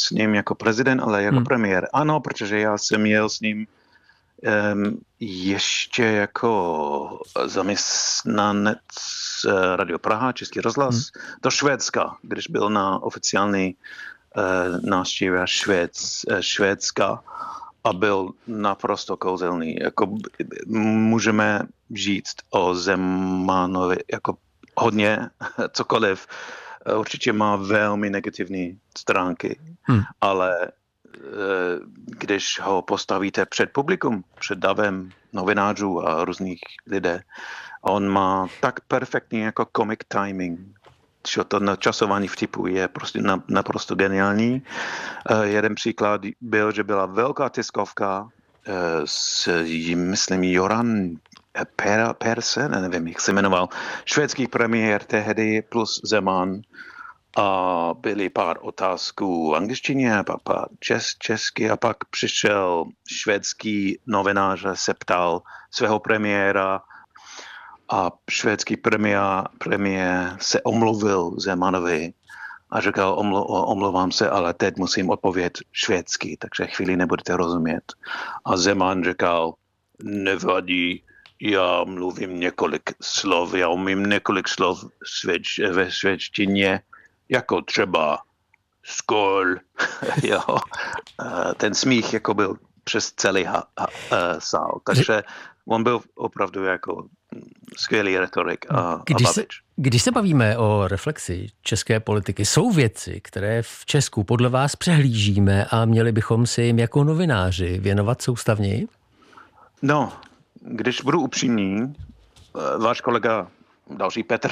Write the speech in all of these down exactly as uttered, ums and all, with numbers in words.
s ním jako prezident, ale jako hmm. premiér. Ano, protože já jsem jel s ním um, ještě jako zaměstnanec Radio Praha, Český rozhlas, hmm. do Švédska, když byl na oficiální uh, návštěvě Švéc, Švédska a byl naprosto kouzelný. Jako můžeme říct o Zemanovi jako hodně, cokoliv. Určitě má velmi negativní stránky, hmm. ale když ho postavíte před publikum, před davem novinářů a různých lidí, on má tak perfektní jako comic timing, že to načasování vtipu je prostě naprosto geniální. Jeden příklad byl, že byla velká tiskovka s, myslím, Joran Per, Persen, nevím, jak se jmenoval, švédský premiér tehdy plus Zeman, a byly pár otázků v angličtině, a pak pár čes, česky, a pak přišel švédský novinář, se ptal svého premiéra a švédský premiér, premiér se omluvil Zemanovi a říkal, omlu, omlouvám se, ale teď musím odpovědět švédsky, takže chvíli nebudete rozumět. A Zeman říkal, nevadí, já mluvím několik slov, já umím několik slov švédč, ve švédštině, jako třeba skol, jo. Ten smích jako byl přes celý ha, ha, sál, takže on byl opravdu jako skvělý retorik a, když a bavič. Se, když se bavíme o reflexi české politiky, jsou věci, které v Česku podle vás přehlížíme a měli bychom si jim jako novináři věnovat soustavněji? No, když budu upřímný, váš kolega, další Petr,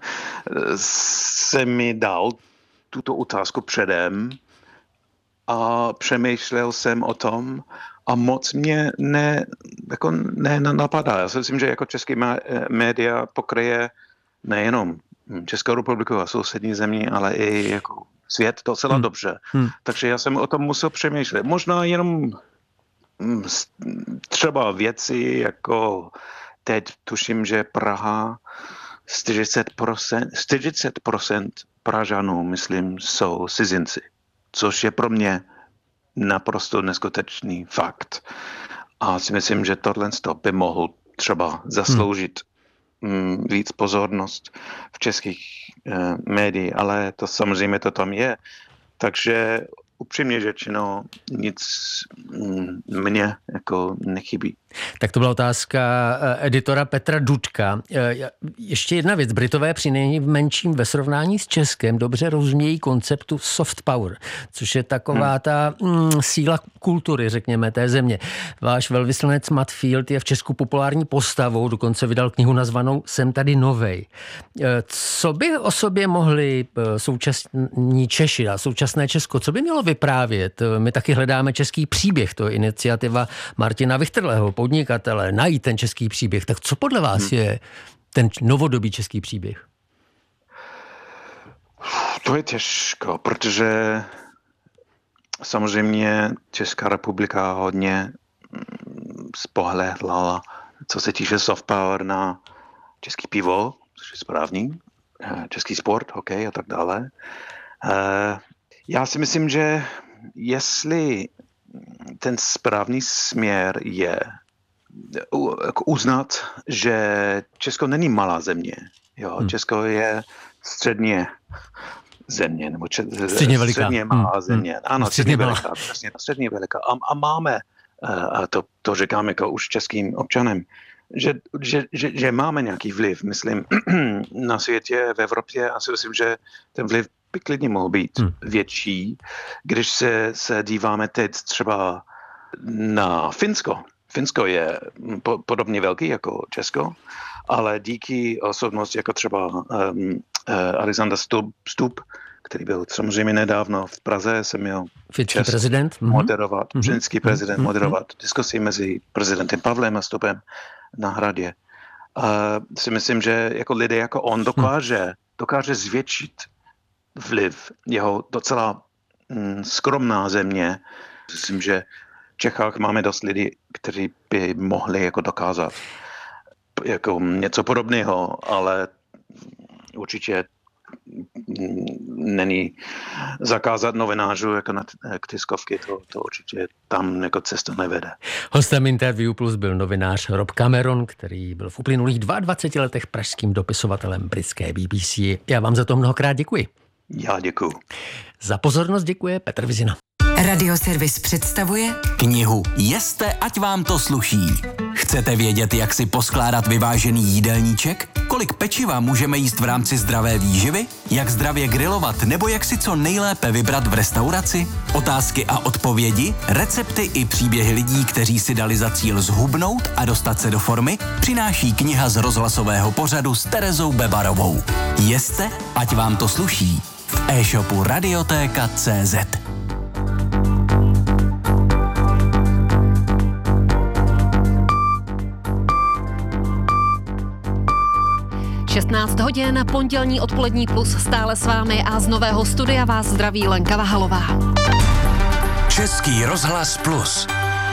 se mi dal tuto otázku předem a přemýšlel jsem o tom a moc mě ne, jako ne napadá. Já si myslím, že jako český média pokryje nejenom Českou republiku a sousední země, ale i jako svět docela hmm. dobře. Hmm. Takže já jsem o tom musel přemýšlet. Možná jenom třeba věci jako teď tuším, že Praha čtyřicet procent Pražanů, myslím, jsou cizinci, což je pro mě naprosto neskutečný fakt. A si myslím, že tohle by mohl třeba zasloužit hmm. víc pozornost v českých eh, médiích, ale to samozřejmě to tam je. Takže upřímně řečeno, nic mně jako nechybí. Tak to byla otázka editora Petra Dudka. Ještě jedna věc. Britové při nejmenším ve srovnání s Českem dobře rozumějí konceptu soft power, což je taková ta mm, síla kultury, řekněme, té země. Váš velvyslanec Matt Field je v Česku populární postavou, dokonce vydal knihu nazvanou Jsem tady novej. Co by o sobě mohli současní Češi a současné Česko, co by mělo vyprávět? My taky hledáme český příběh, to je iniciativa Martina Vichtrlého, podnikatele, najít ten český příběh. Tak co podle vás hmm. je ten novodobý český příběh? To je těžko, protože samozřejmě Česká republika hodně spohlehla, co se týče soft power, na český pivo, což je správný, český sport, hokej a tak dále. Já si myslím, že jestli ten správný směr je uznat, že Česko není malá země. Jo, hmm. Česko je středně země, nebo če, středně veliká. Středně malá hmm. země. Ano, středně, středně veliká. Přesně, středně veliká. A, a máme, a to, to říkám jako už českým občanem, že, že, že, že máme nějaký vliv, myslím, na světě, v Evropě, a si myslím, že ten vliv by klidně mohl být hmm. větší. Když se, se díváme teď třeba na Finsko. Finsko je po, podobně velký jako Česko, ale díky osobnosti jako třeba um, uh, Alexander Stubb, Stubb, který byl samozřejmě nedávno v Praze, jsem měl finský prezident moderovat, mm-hmm. finský prezident mm-hmm. moderovat diskusi mezi prezidentem Pavlem a Stubbem na Hradě. Uh, si myslím, že jako lidé jako on dokáže, dokáže zvětšit vliv jeho docela mm, skromná země. Myslím, že v Čechách máme dost lidí, kteří by mohli jako dokázat jako něco podobného, ale určitě není zakázat novinářů jako na k tiskovky, to, to určitě tam jako cesta nevede. Hostem Interview Plus byl novinář Rob Cameron, který byl v uplynulých dvaceti dvou letech pražským dopisovatelem britské B B C. Já vám za to mnohokrát děkuji. Já děkuji. Za pozornost děkuje Petr Vizina. Radioservis představuje knihu Jeste, ať vám to sluší. Chcete vědět, jak si poskládat vyvážený jídelníček? Kolik pečiva můžeme jíst v rámci zdravé výživy? Jak zdravě grilovat nebo jak si co nejlépe vybrat v restauraci? Otázky a odpovědi, recepty i příběhy lidí, kteří si dali za cíl zhubnout a dostat se do formy, přináší kniha z rozhlasového pořadu s Terezou Bebarovou. Jeste, ať vám to sluší. V e-shopu Radiotéka tečka cé zet. šestnáct hodin, pondělní odpolední plus stále s vámi a z nového studia vás zdraví Lenka Vahalová. Český rozhlas plus.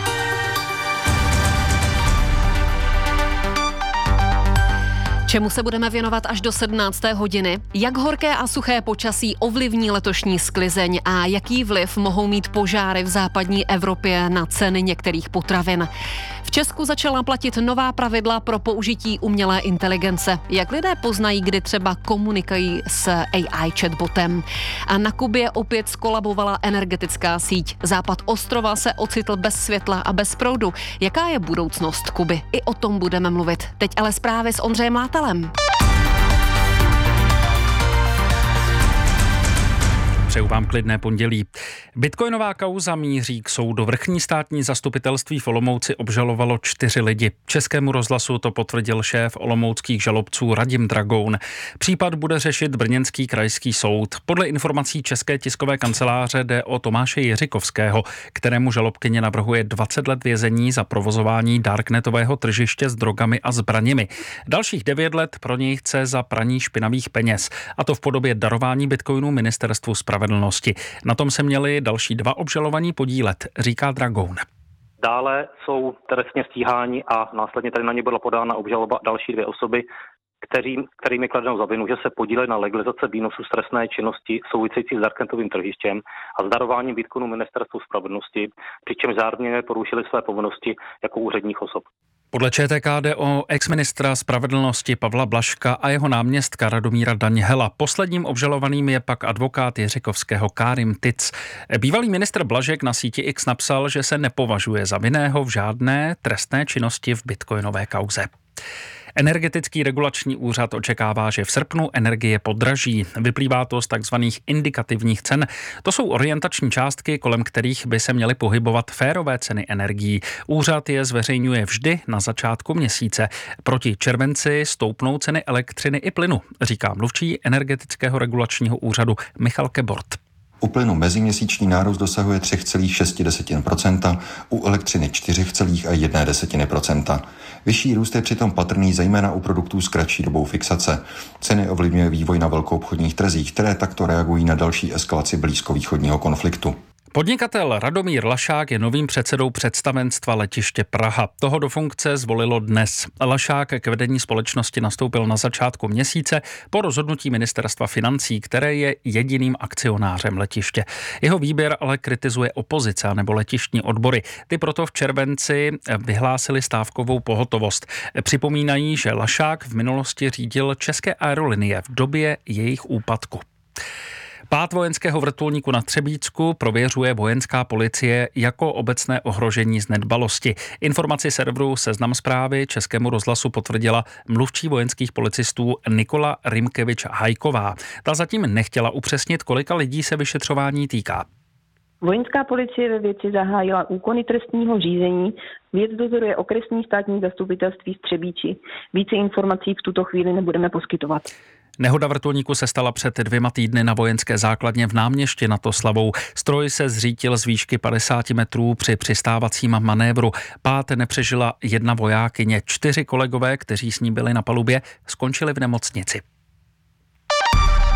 Čemu se budeme věnovat až do sedmnácté hodiny? Jak horké a suché počasí ovlivní letošní sklizeň a jaký vliv mohou mít požáry v západní Evropě na ceny některých potravin? V Česku začala platit nová pravidla pro použití umělé inteligence. Jak lidé poznají, kdy třeba komunikují s A I chatbotem? A na Kubě opět skolabovala energetická síť. Západ ostrova se ocitl bez světla a bez proudu. Jaká je budoucnost Kuby? I o tom budeme mluvit. Teď ale zprávy s Ondřejem Látalem. Přeju vám klidné pondělí. Bitcoinová kauza míří k soudu. Vrchní státní zastupitelství v Olomouci obžalovalo čtyři lidi. Českému rozhlasu to potvrdil šéf olomouckých žalobců Radim Dragoun. Případ bude řešit brněnský krajský soud. Podle informací České tiskové kanceláře jde o Tomáše Jiřikovského, kterému žalobkyně navrhuje dvacet let vězení za provozování darknetového tržiště s drogami a zbraněmi. Dalších devět let pro něj chce za praní špinavých peněz, a to v podobě darování bitcoinů ministerstvu spravedlnosti. Na tom se měli další dva obžalovaní podílet, říká Dragoun. Dále jsou trestně stíháni a následně tady na ně byla podána obžaloba další dvě osoby, kterým, kterým je kladeno za vinu, že se podíleli na legalizace výnosu z trestné činnosti související s darknetovým tržištěm a s darováním bitcoinů ministerstvu spravedlnosti, přičemž zároveň porušili své povinnosti jako úředních osob. Podle ČTK jde o exministra spravedlnosti Pavla Blažka a jeho náměstka Radomíra Daněhela. Posledním obžalovaným je pak advokát Jiřikovského Kárim Tic. Bývalý ministr Blažek na síti X napsal, že se nepovažuje za vinného v žádné trestné činnosti v bitcoinové kauze. Energetický regulační úřad očekává, že v srpnu energie podraží. Vyplývá to z takzvaných indikativních cen. To jsou orientační částky, kolem kterých by se měly pohybovat férové ceny energií. Úřad je zveřejňuje vždy na začátku měsíce. Proti červenci stoupnou ceny elektřiny i plynu, říká mluvčí energetického regulačního úřadu Michal Kebort. U plynu meziměsíční nárůst dosahuje tři celá šest procenta, u elektřiny čtyři celá jedna procenta. Vyšší růst je přitom patrný zejména u produktů s kratší dobou fixace. Ceny ovlivňuje vývoj na velkoobchodních trzích, které takto reagují na další eskalaci blízkovýchodního konfliktu. Podnikatel Radomír Lašák je novým předsedou představenstva letiště Praha. Toho do funkce zvolilo dnes. Lašák k vedení společnosti nastoupil na začátku měsíce po rozhodnutí ministerstva financí, které je jediným akcionářem letiště. Jeho výběr ale kritizuje opozice nebo letištní odbory. Ty proto v červenci vyhlásili stávkovou pohotovost. Připomínají, že Lašák v minulosti řídil České aerolinie v době jejich úpadku. Pád vojenského vrtulníku na Třebíčsku prověřuje vojenská policie jako obecné ohrožení z nedbalosti. Informaci serveru Seznam Zprávy Českému rozhlasu potvrdila mluvčí vojenských policistů Nikola Rimkevič-Hajková. Ta zatím nechtěla upřesnit, kolika lidí se vyšetřování týká. Vojenská policie ve věci zahájila úkony trestního řízení. Věc dozoruje okresní státní zastupitelství v Třebíči. Více informací v tuto chvíli nebudeme poskytovat. Nehoda vrtulníku se stala před dvěma týdny na vojenské základně v Náměšti nad Oslavou. Stroj se zřítil z výšky padesát metrů při přistávacím manévru. Pád nepřežila jedna vojákyně. Čtyři kolegové, kteří s ní byli na palubě, skončili v nemocnici.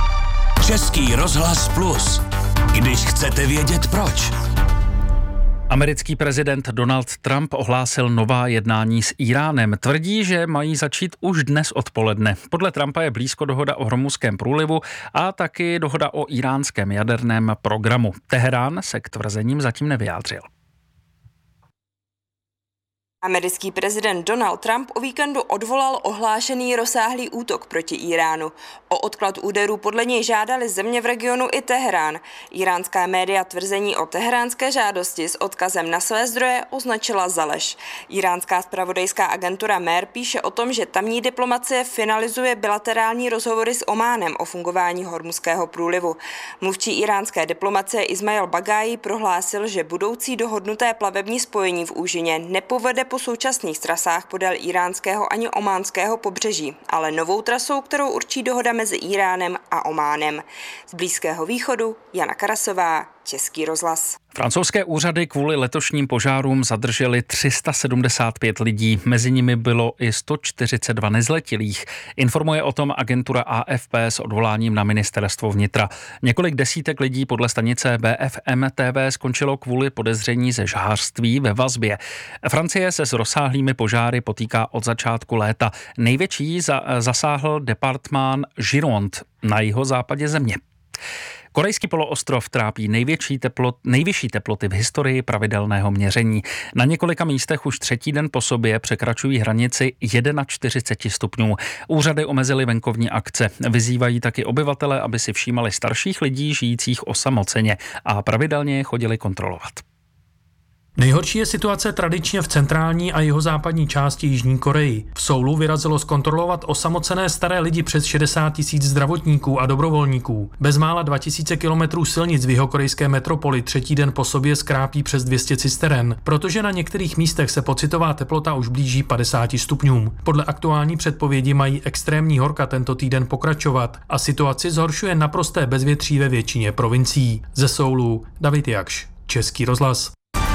Český rozhlas plus. Když chcete vědět proč. Americký prezident Donald Trump ohlásil nová jednání s Íránem. Tvrdí, že mají začít už dnes odpoledne. Podle Trumpa je blízko dohoda o Hormuzském průlivu a taky dohoda o íránském jaderném programu. Teherán se k tvrzením zatím nevyjádřil. Americký prezident Donald Trump o víkendu odvolal ohlášený rozsáhlý útok proti Íránu. O odklad úderů podle něj žádali země v regionu i Teherán. Íránská média tvrzení o teheránské žádosti s odkazem na své zdroje označila za lež. Íránská zpravodajská agentura Mer píše o tom, že tamní diplomacie finalizuje bilaterální rozhovory s Ománem o fungování Hormuzského průlivu. Mluvčí íránské diplomacie Ismail Bagájí prohlásil, že budoucí dohodnuté plavební spojení v úžině nepovede po současných trasách podél iránského ani ománského pobřeží, ale novou trasou, kterou určí dohoda mezi Íránem a Ománem. Z Blízkého východu Jana Karasová, Český rozhlas. Francouzské úřady kvůli letošním požárům zadrželi tři sta sedmdesát pět lidí, mezi nimi bylo i sto čtyřicet dva nezletilých. Informuje o tom agentura A F P s odvoláním na ministerstvo vnitra. Několik desítek lidí podle stanice B F M T V skončilo kvůli podezření ze žhářství ve vazbě. Francie se s rozsáhlými požáry potýká od začátku léta. Největší za, zasáhl departmán Gironde na jihozápadě země. Korejský poloostrov trápí největší teplot, nejvyšší teploty v historii pravidelného měření. Na několika místech už třetí den po sobě překračují hranici čtyřicet jedna stupňů. Úřady omezily venkovní akce. Vyzývají taky obyvatele, aby si všímali starších lidí žijících osamoceně a pravidelně je chodili kontrolovat. Nejhorší je situace tradičně v centrální a jihozápadní části Jižní Koreji. V Soulu vyrazilo zkontrolovat osamocené staré lidi přes šedesát tisíc zdravotníků a dobrovolníků. Bezmála dva tisíce kilometrů silnic v jihokorejské metropoli třetí den po sobě skrápí přes dvě stě cisteren, protože na některých místech se pocitová teplota už blíží padesáti stupňům. Podle aktuální předpovědi mají extrémní horka tento týden pokračovat a situaci zhoršuje naprosté bezvětří ve většině provincií. Ze Soulu David Jakš, Český rozhlas.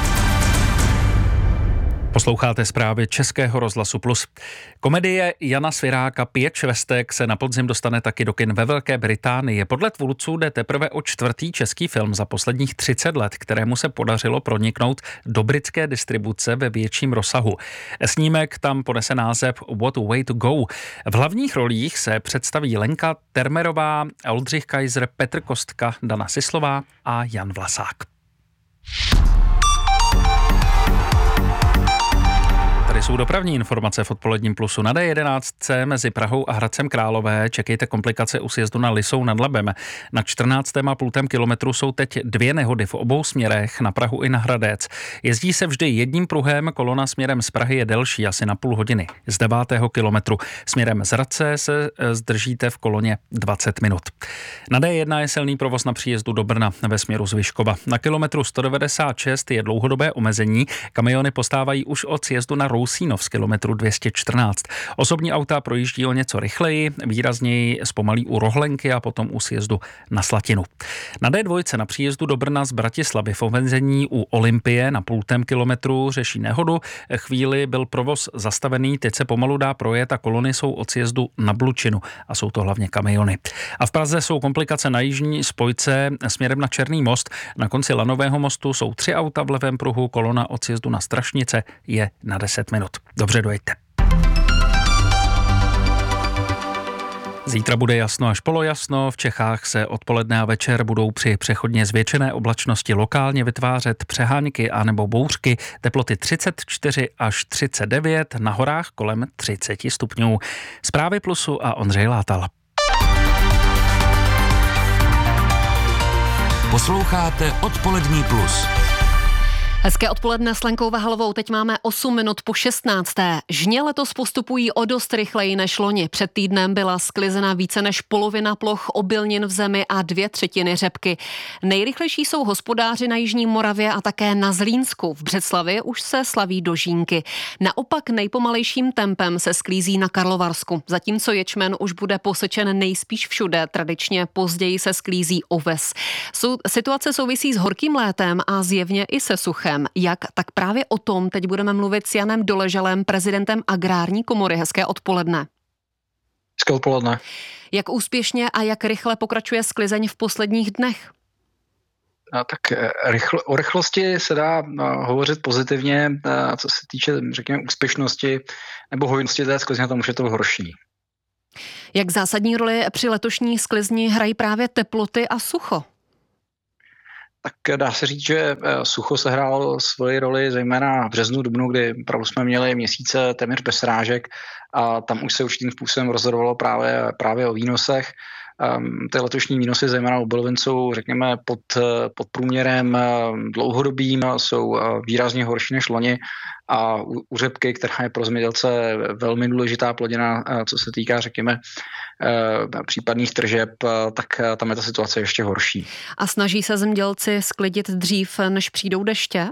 Posloucháte zprávy Českého rozhlasu Plus. Komedie Jana Sviráka Pět švestek se na podzim dostane taky do kin ve Velké Británii. Podle tvůrců jde teprve o čtvrtý český film za posledních třicet let, kterému se podařilo proniknout do britské distribuce ve větším rozsahu. Snímek tam ponese název What a Way to Go. V hlavních rolích se představí Lenka Termerová, Oldřich Kaiser, Petr Kostka, Dana Sislová a Jan Vlasák. Tady jsou dopravní informace v odpoledním Plusu. Na D jedenáct mezi Prahou a Hradcem Králové čekejte komplikace u sjezdu na Lisou nad Labem. Na čtrnáctém a půl kilometru jsou teď dvě nehody v obou směrech, na Prahu i na Hradec. Jezdí se vždy jedním pruhem, kolona směrem z Prahy je delší, asi na půl hodiny. Z devátého kilometru směrem z Hradce se zdržíte v koloně dvacet minut. Na D jedna je silný provoz na příjezdu do Brna ve směru z Vyškova. Na kilometru sto devadesát šest je dlouhodobé omezení, kamiony postávají už od sjezdu na Rousínov z kilometru dvě stě čtrnáct. Osobní auta projíždí o něco rychleji, výrazněji zpomalí u Rohlenky a potom u sjezdu na Slatinu. Na D dva na příjezdu do Brna z Bratislavy v omezení u Olympie na půltém kilometru řeší nehodu. Chvíli byl provoz zastavený, teď se pomalu dá projet a kolony jsou od sjezdu na Blučinu a jsou to hlavně kamiony. A v Praze jsou komplikace na jižní spojce směrem na Černý most. Na konci Lanového mostu jsou tři auta v levém pruhu, kolona od sjezdu na Strašnice je na deset minut. Dobře, dojďte. Zítra bude jasno až polojasno, v Čechách se odpoledne a večer budou při přechodně zvětšené oblačnosti lokálně vytvářet přehánky anebo bouřky, teploty třicet čtyři až třicet devět, na horách kolem třicet stupňů. Zprávy Plusu a Ondřej Látal. Posloucháte Odpolední Plus. Hezké odpoledne s Lenkou Vahalovou, teď máme osm minut po šestnácté. Žně letos postupují o dost rychleji než loni. Před týdnem byla sklizena více než polovina ploch obilnin v zemi a dvě třetiny řepky. Nejrychlejší jsou hospodáři na Jižní Moravě a také na Zlínsku. V Břeclavi už se slaví dožínky. Naopak nejpomalejším tempem se sklízí na Karlovarsku. Zatímco ječmen už bude posečen nejspíš všude, tradičně později se sklízí oves. Situace souvisí s horkým létem a zjevně i se suchem. Jak? Tak právě o tom teď budeme mluvit s Janem Doležalem, prezidentem Agrární komory. Hezké odpoledne. Hezké odpoledne. Jak úspěšně a jak rychle pokračuje sklizeň v posledních dnech? Tak rychl, o rychlosti se dá hovořit pozitivně, co se týče, řekněme, úspěšnosti nebo hojnosti té sklizně, tam už je to horší. Jak zásadní roli při letošní sklizni hrají právě teploty a sucho? Tak dá se říct, že sucho sehrálo svoji roli zejména v březnu, dubnu, kdy opravdu jsme měli měsíce téměř bez srážek a tam už se určitým způsobem rozhodovalo právě, právě o výnosech. Um, ty letošní výnosy zejména u bylvin jsou, řekněme, pod, pod průměrem dlouhodobým, jsou výrazně horší než loni a u, u řepky, která je pro zemědělce velmi důležitá plodina, co se týká, řekněme, případných tržeb, tak tam je ta situace ještě horší. A snaží se zemědělci sklidit dřív, než přijdou deště?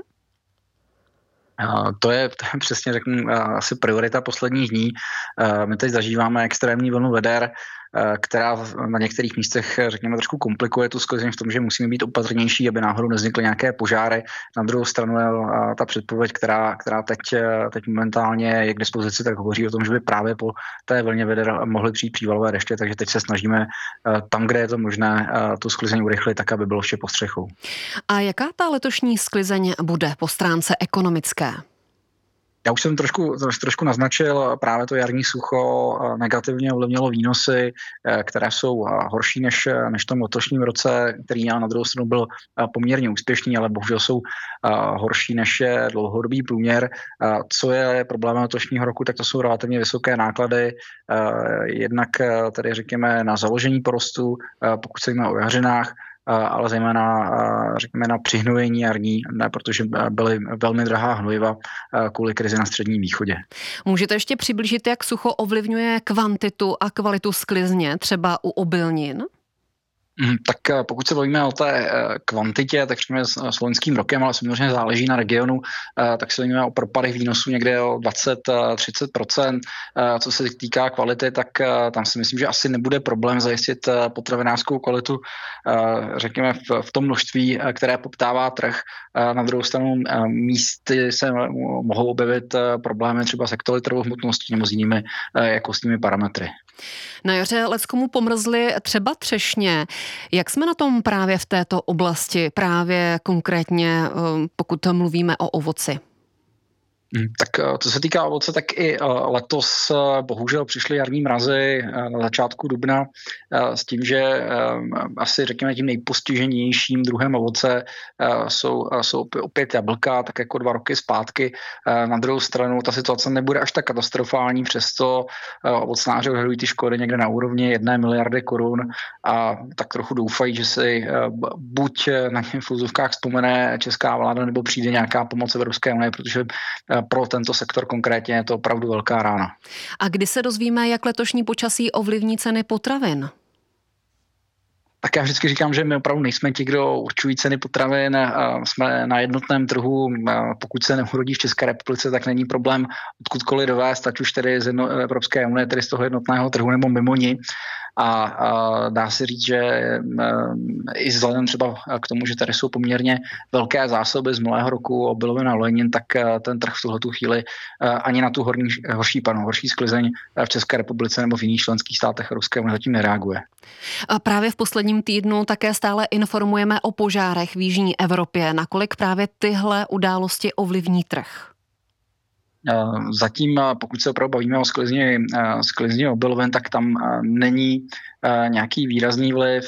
To je, to je přesně, řeknu, asi priorita posledních dní. My teď zažíváme extrémní vlnu veder, která na některých místech, řekněme, trošku komplikuje tu sklizeň v tom, že musíme být opatrnější, aby náhodou nevznikly nějaké požáry. Na druhou stranu je ta předpověď, která, která teď, teď momentálně je k dispozici, tak hovoří o tom, že by právě po té vlně veder mohly přijít přívalové deště, takže teď se snažíme tam, kde je to možné, tu sklizeň urychlit, tak, aby bylo vše pod střechou. A jaká ta letošní sklizeň bude po stránce ekonomické? Já už jsem trošku, trošku naznačil, právě to jarní sucho negativně ovlivnilo výnosy, které jsou horší než, než v tom letošním roce, který na druhou stranu byl poměrně úspěšný, ale bohužel jsou horší než je dlouhodobý průměr. Co je problém letošního roku, tak to jsou relativně vysoké náklady, jednak tedy řekněme na založení porostu, pokud se jíme o jařinách, ale zejména, řekněme, na přihnojení jarní, ne, protože byly velmi drahá hnojiva kvůli krizi na Středním východě. Můžete ještě přiblížit, jak sucho ovlivňuje kvantitu a kvalitu sklizně, třeba u obilnin? Tak pokud se bavíme o té kvantitě, tak řekněme s loňským rokem, ale samozřejmě záleží na regionu, tak se bavíme o propadech výnosů někde o dvacet až třicet procent. Co se týká kvality, tak tam si myslím, že asi nebude problém zajistit potravinářskou kvalitu, řekněme v tom množství, které poptává trh. Na druhou stranu místy se mohou objevit problémy třeba s hektolitrovou hmotností nebo s jinými jakostními parametry. Na jaře leckomu pomrzly třeba třešně. Jak jsme na tom právě v této oblasti, právě konkrétně pokud mluvíme o ovoci? Tak co se týká ovoce, tak i letos bohužel přišly jarní mrazy na začátku dubna s tím, že asi řekněme tím nejpostiženějším druhem ovoce jsou, jsou opět jablka, tak jako dva roky zpátky. Na druhou stranu ta situace nebude až tak katastrofální, přesto ovocnáři odhadují ty škody někde na úrovni jedné miliardy korun a tak trochu doufají, že si buď na něm v úzovkách vzpomene česká vláda, nebo přijde nějaká pomoc Evropské unie, protože pro tento sektor konkrétně je to opravdu velká rána. A kdy se dozvíme, jak letošní počasí ovlivní ceny potravin? Tak já vždycky říkám, že my opravdu nejsme ti, kdo určují ceny potravin. Jsme na jednotném trhu, pokud se neurodí v České republice, tak není problém odkudkoliv dovést, ať už tedy z Evropské unie, tedy z toho jednotného trhu nebo mimo ní. A, a dá se říct, že e, i vzhledem třeba k tomu, že tady jsou poměrně velké zásoby z minulého roku obilovin a olejnin, tak e, ten trh v tuhletu chvíli e, ani na tu horní, horší, panu, horší sklizeň v České republice nebo v jiných členských státech Evropské unie zatím nereaguje. A právě v posledním týdnu také stále informujeme o požárech v jižní Evropě. Nakolik právě tyhle události ovlivní trh? Zatím, pokud se opravdu bavíme o sklizni, sklizni obilovin, tak tam není nějaký výrazný vliv,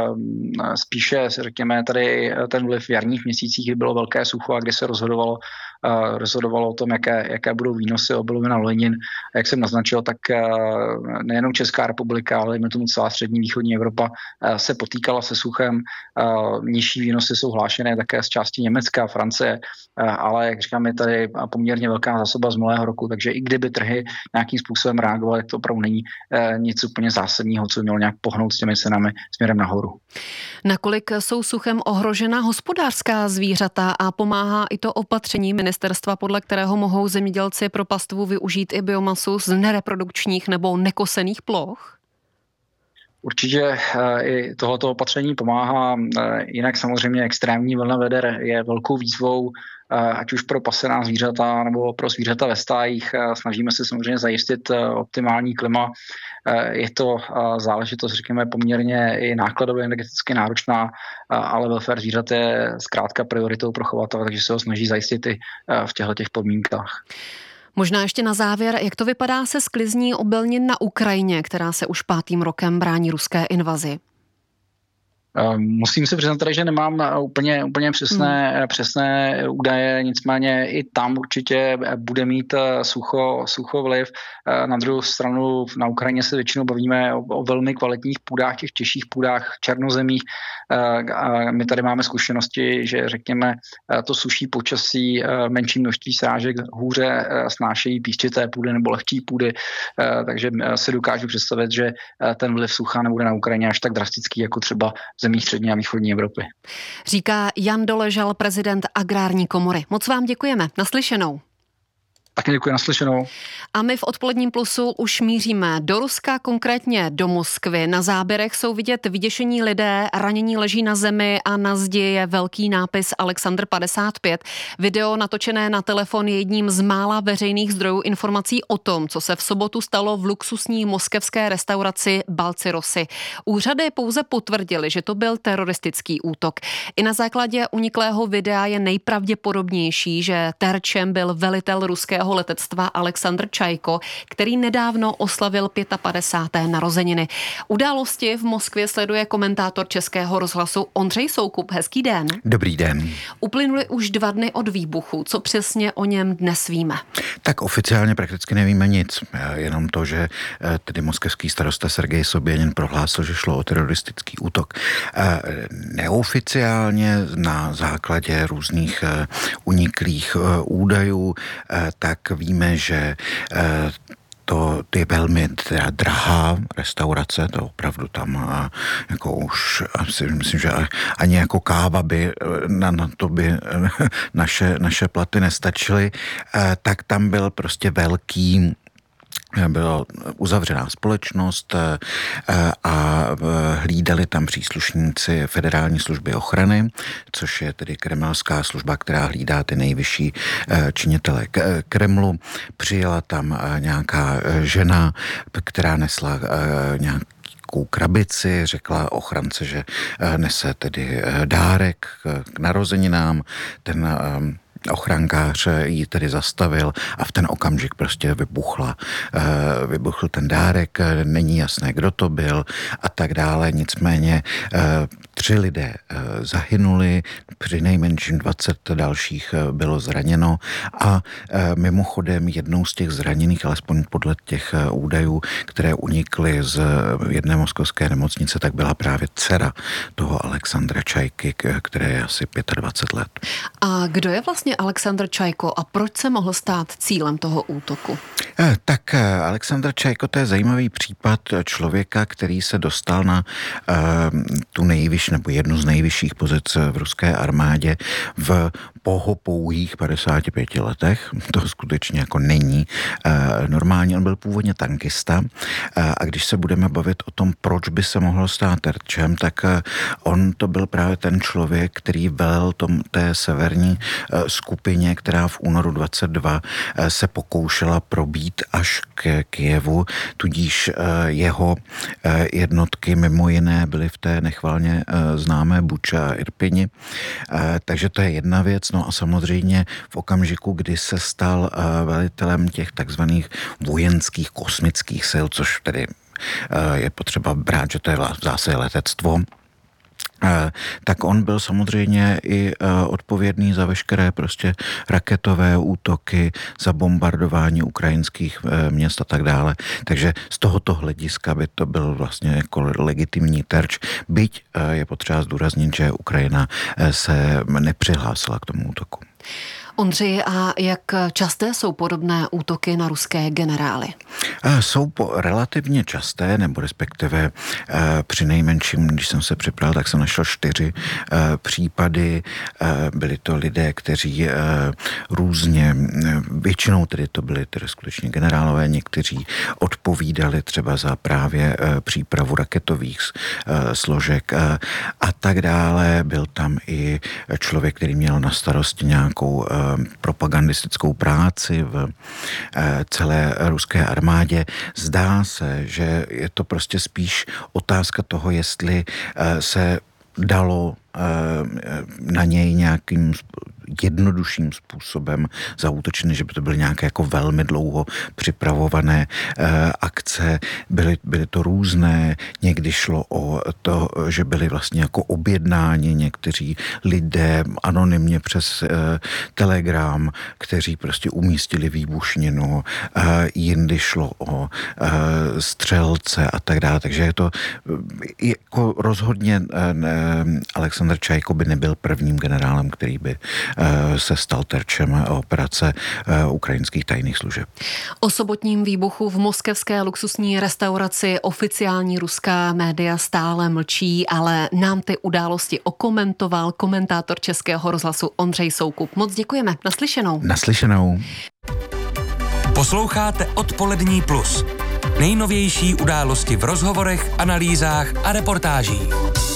spíše, řekněme, tady ten vliv v jarních měsících, kdy bylo velké sucho a kdy se rozhodovalo, rozhodovalo o tom, jaké, jaké budou výnosy obilovin a olejnin. Jak jsem naznačil, tak nejenom Česká republika, ale i tomu celá střední východní Evropa se potýkala se suchem. Nižší výnosy jsou hlášené také z části Německa, Francie, ale jak říkám, je tady poměrně velká zásoba z minulého roku, takže i kdyby trhy nějakým způsobem reagovaly, tak to opravdu není nic úplně zásadního, co mělo nějak pohnout s těmi cenami směrem nahoru. Nakolik jsou suchem ohrožena hospodářská zvířata a pomáhá i to opatření ministerstva, podle kterého mohou zemědělci pro pastvu využít i biomasu z nereprodukčních nebo nekosených ploch? určitě i tohoto opatření pomáhá. Jinak samozřejmě extrémní vlna veder je velkou výzvou, ať už pro pasená zvířata nebo pro zvířata ve stájích. Snažíme se samozřejmě zajistit optimální klima. Je to záležitost, řekněme, poměrně i nákladově energeticky náročná, ale welfare zvířat je zkrátka prioritou pro chovatele, takže se ho snaží zajistit i v těchto těch podmínkách. Možná ještě na závěr, jak to vypadá se sklizní obilnin na Ukrajině, která se už pátým rokem brání ruské invazi? Musím se přiznat tady, že nemám úplně, úplně přesné, hmm. přesné údaje, nicméně i tam určitě bude mít sucho, sucho vliv. Na druhou stranu na Ukrajině se většinou bavíme o, o velmi kvalitních půdách, těch těžších půdách, černozemích. My tady máme zkušenosti, že řekněme to suší počasí, menší množství srážek hůře snášejí písčité půdy nebo lehčí půdy, takže si dokážu představit, že ten vliv sucha nebude na Ukrajině až tak drastický jako třeba v zemích střední a východní Evropy. Říká Jan Doležal, prezident Agrární komory. Moc vám děkujeme. Naslyšenou. Taky děkuji, naslyšenou. A my v Odpoledním plusu už míříme do Ruska, konkrétně do Moskvy. Na záběrech jsou vidět vyděšení lidé, ranění leží na zemi a na zdi je velký nápis Alexandr padesát pět. Video natočené na telefon je jedním z mála veřejných zdrojů informací o tom, co se v sobotu stalo v luxusní moskevské restauraci Balci Rosy. Úřady pouze potvrdili, že to byl teroristický útok. I na základě uniklého videa je nejpravděpodobnější, že terčem byl velitel ruského letectva Alexandr Čajko, který nedávno oslavil padesátého páté narozeniny. Události v Moskvě sleduje komentátor Českého rozhlasu Ondřej Soukup. Hezký den. Dobrý den. Uplynuly už dva dny od výbuchu. Co přesně o něm dnes víme? Tak oficiálně prakticky nevíme nic. Jenom to, že tedy moskevský starosta Sergej Sobjanin prohlásil, že šlo o teroristický útok. Neoficiálně na základě různých uniklých údajů tak víme, že to je velmi drahá restaurace, to opravdu tam jako už asi myslím, že ani jako káva by na, na to by naše, naše platy nestačily, tak tam byl prostě velký byla uzavřená společnost a hlídali tam příslušníci Federální služby ochrany, což je tedy kremelská služba, která hlídá ty nejvyšší činitele Kremlu. Přijela tam nějaká žena, která nesla nějakou krabici, řekla ochrance, že nese tedy dárek k narozeninám. Ten ochrankář ji tedy zastavil a v ten okamžik prostě vybuchla, vybuchl ten dárek, není jasné, kdo to byl a tak dále, nicméně tři lidé zahynuli, při nejmenším dvacet dalších bylo zraněno a mimochodem jednou z těch zraněných, alespoň podle těch údajů, které unikly z jedné moskovské nemocnice, tak byla právě dcera toho Alexandra Čajky, které je asi dvacet pět let. A kdo je vlastně Alexandr Čajko a proč se mohl stát cílem toho útoku? Tak Alexandr Čajko, to je zajímavý případ člověka, který se dostal na uh, tu nejvyšší nebo jednu z nejvyšších pozic v ruské armádě v pohopouhých padesáti pěti letech. To skutečně jako není uh, normální. On byl původně tankista uh, a když se budeme bavit o tom, proč by se mohl stát terčem, tak uh, on to byl právě ten člověk, který velel tom, té severní uh, skupině, která v únoru dvacet dva uh, se pokoušela probít až k Kyjevu, tudíž uh, jeho uh, jednotky mimo jiné byly v té nechvalně uh, známé Buča a Irpini. Uh, takže to je jedna věc. No a samozřejmě v okamžiku, kdy se stal uh, velitelem těch takzvaných vojenských kosmických sil, což tedy uh, je potřeba brát, že to je v zásadě letectvo, tak on byl samozřejmě i odpovědný za veškeré prostě raketové útoky, za bombardování ukrajinských měst a tak dále. Takže z tohoto hlediska by to byl vlastně jako legitimní terč, byť je potřeba zdůraznit, že Ukrajina se nepřihlásila k tomu útoku. Ondřej, a jak časté jsou podobné útoky na ruské generály? Jsou po relativně časté, nebo respektive při nejmenším, když jsem se připravil, tak jsem našel čtyři případy. Byli to lidé, kteří různě, většinou tedy to byli tedy skutečně generálové, někteří odpovídali třeba za právě přípravu raketových složek a tak dále. Byl tam i člověk, který měl na starosti nějakou propagandistickou práci v celé ruské armádě. Zdá se, že je to prostě spíš otázka toho, jestli se dalo na něj nějakým jednodušším způsobem zaútočeny, že by to byly nějaké jako velmi dlouho připravované e, akce. Byly, byly to různé, někdy šlo o to, že byli vlastně jako objednáni někteří lidé anonymně přes e, Telegram, kteří prostě umístili výbušninu, e, jindy šlo o e, střelce a tak dále. Takže je to jako rozhodně e, Alexandr Čajko by nebyl prvním generálem, který by se stal terčem operace ukrajinských tajných služeb. O sobotním výbuchu v moskevské luxusní restauraci oficiální ruská média stále mlčí, ale nám ty události okomentoval komentátor Českého rozhlasu Ondřej Soukup. Moc děkujeme. Naslyšenou. Naslyšenou. Posloucháte Odpolední plus. Nejnovější události v rozhovorech, analýzách a reportážích.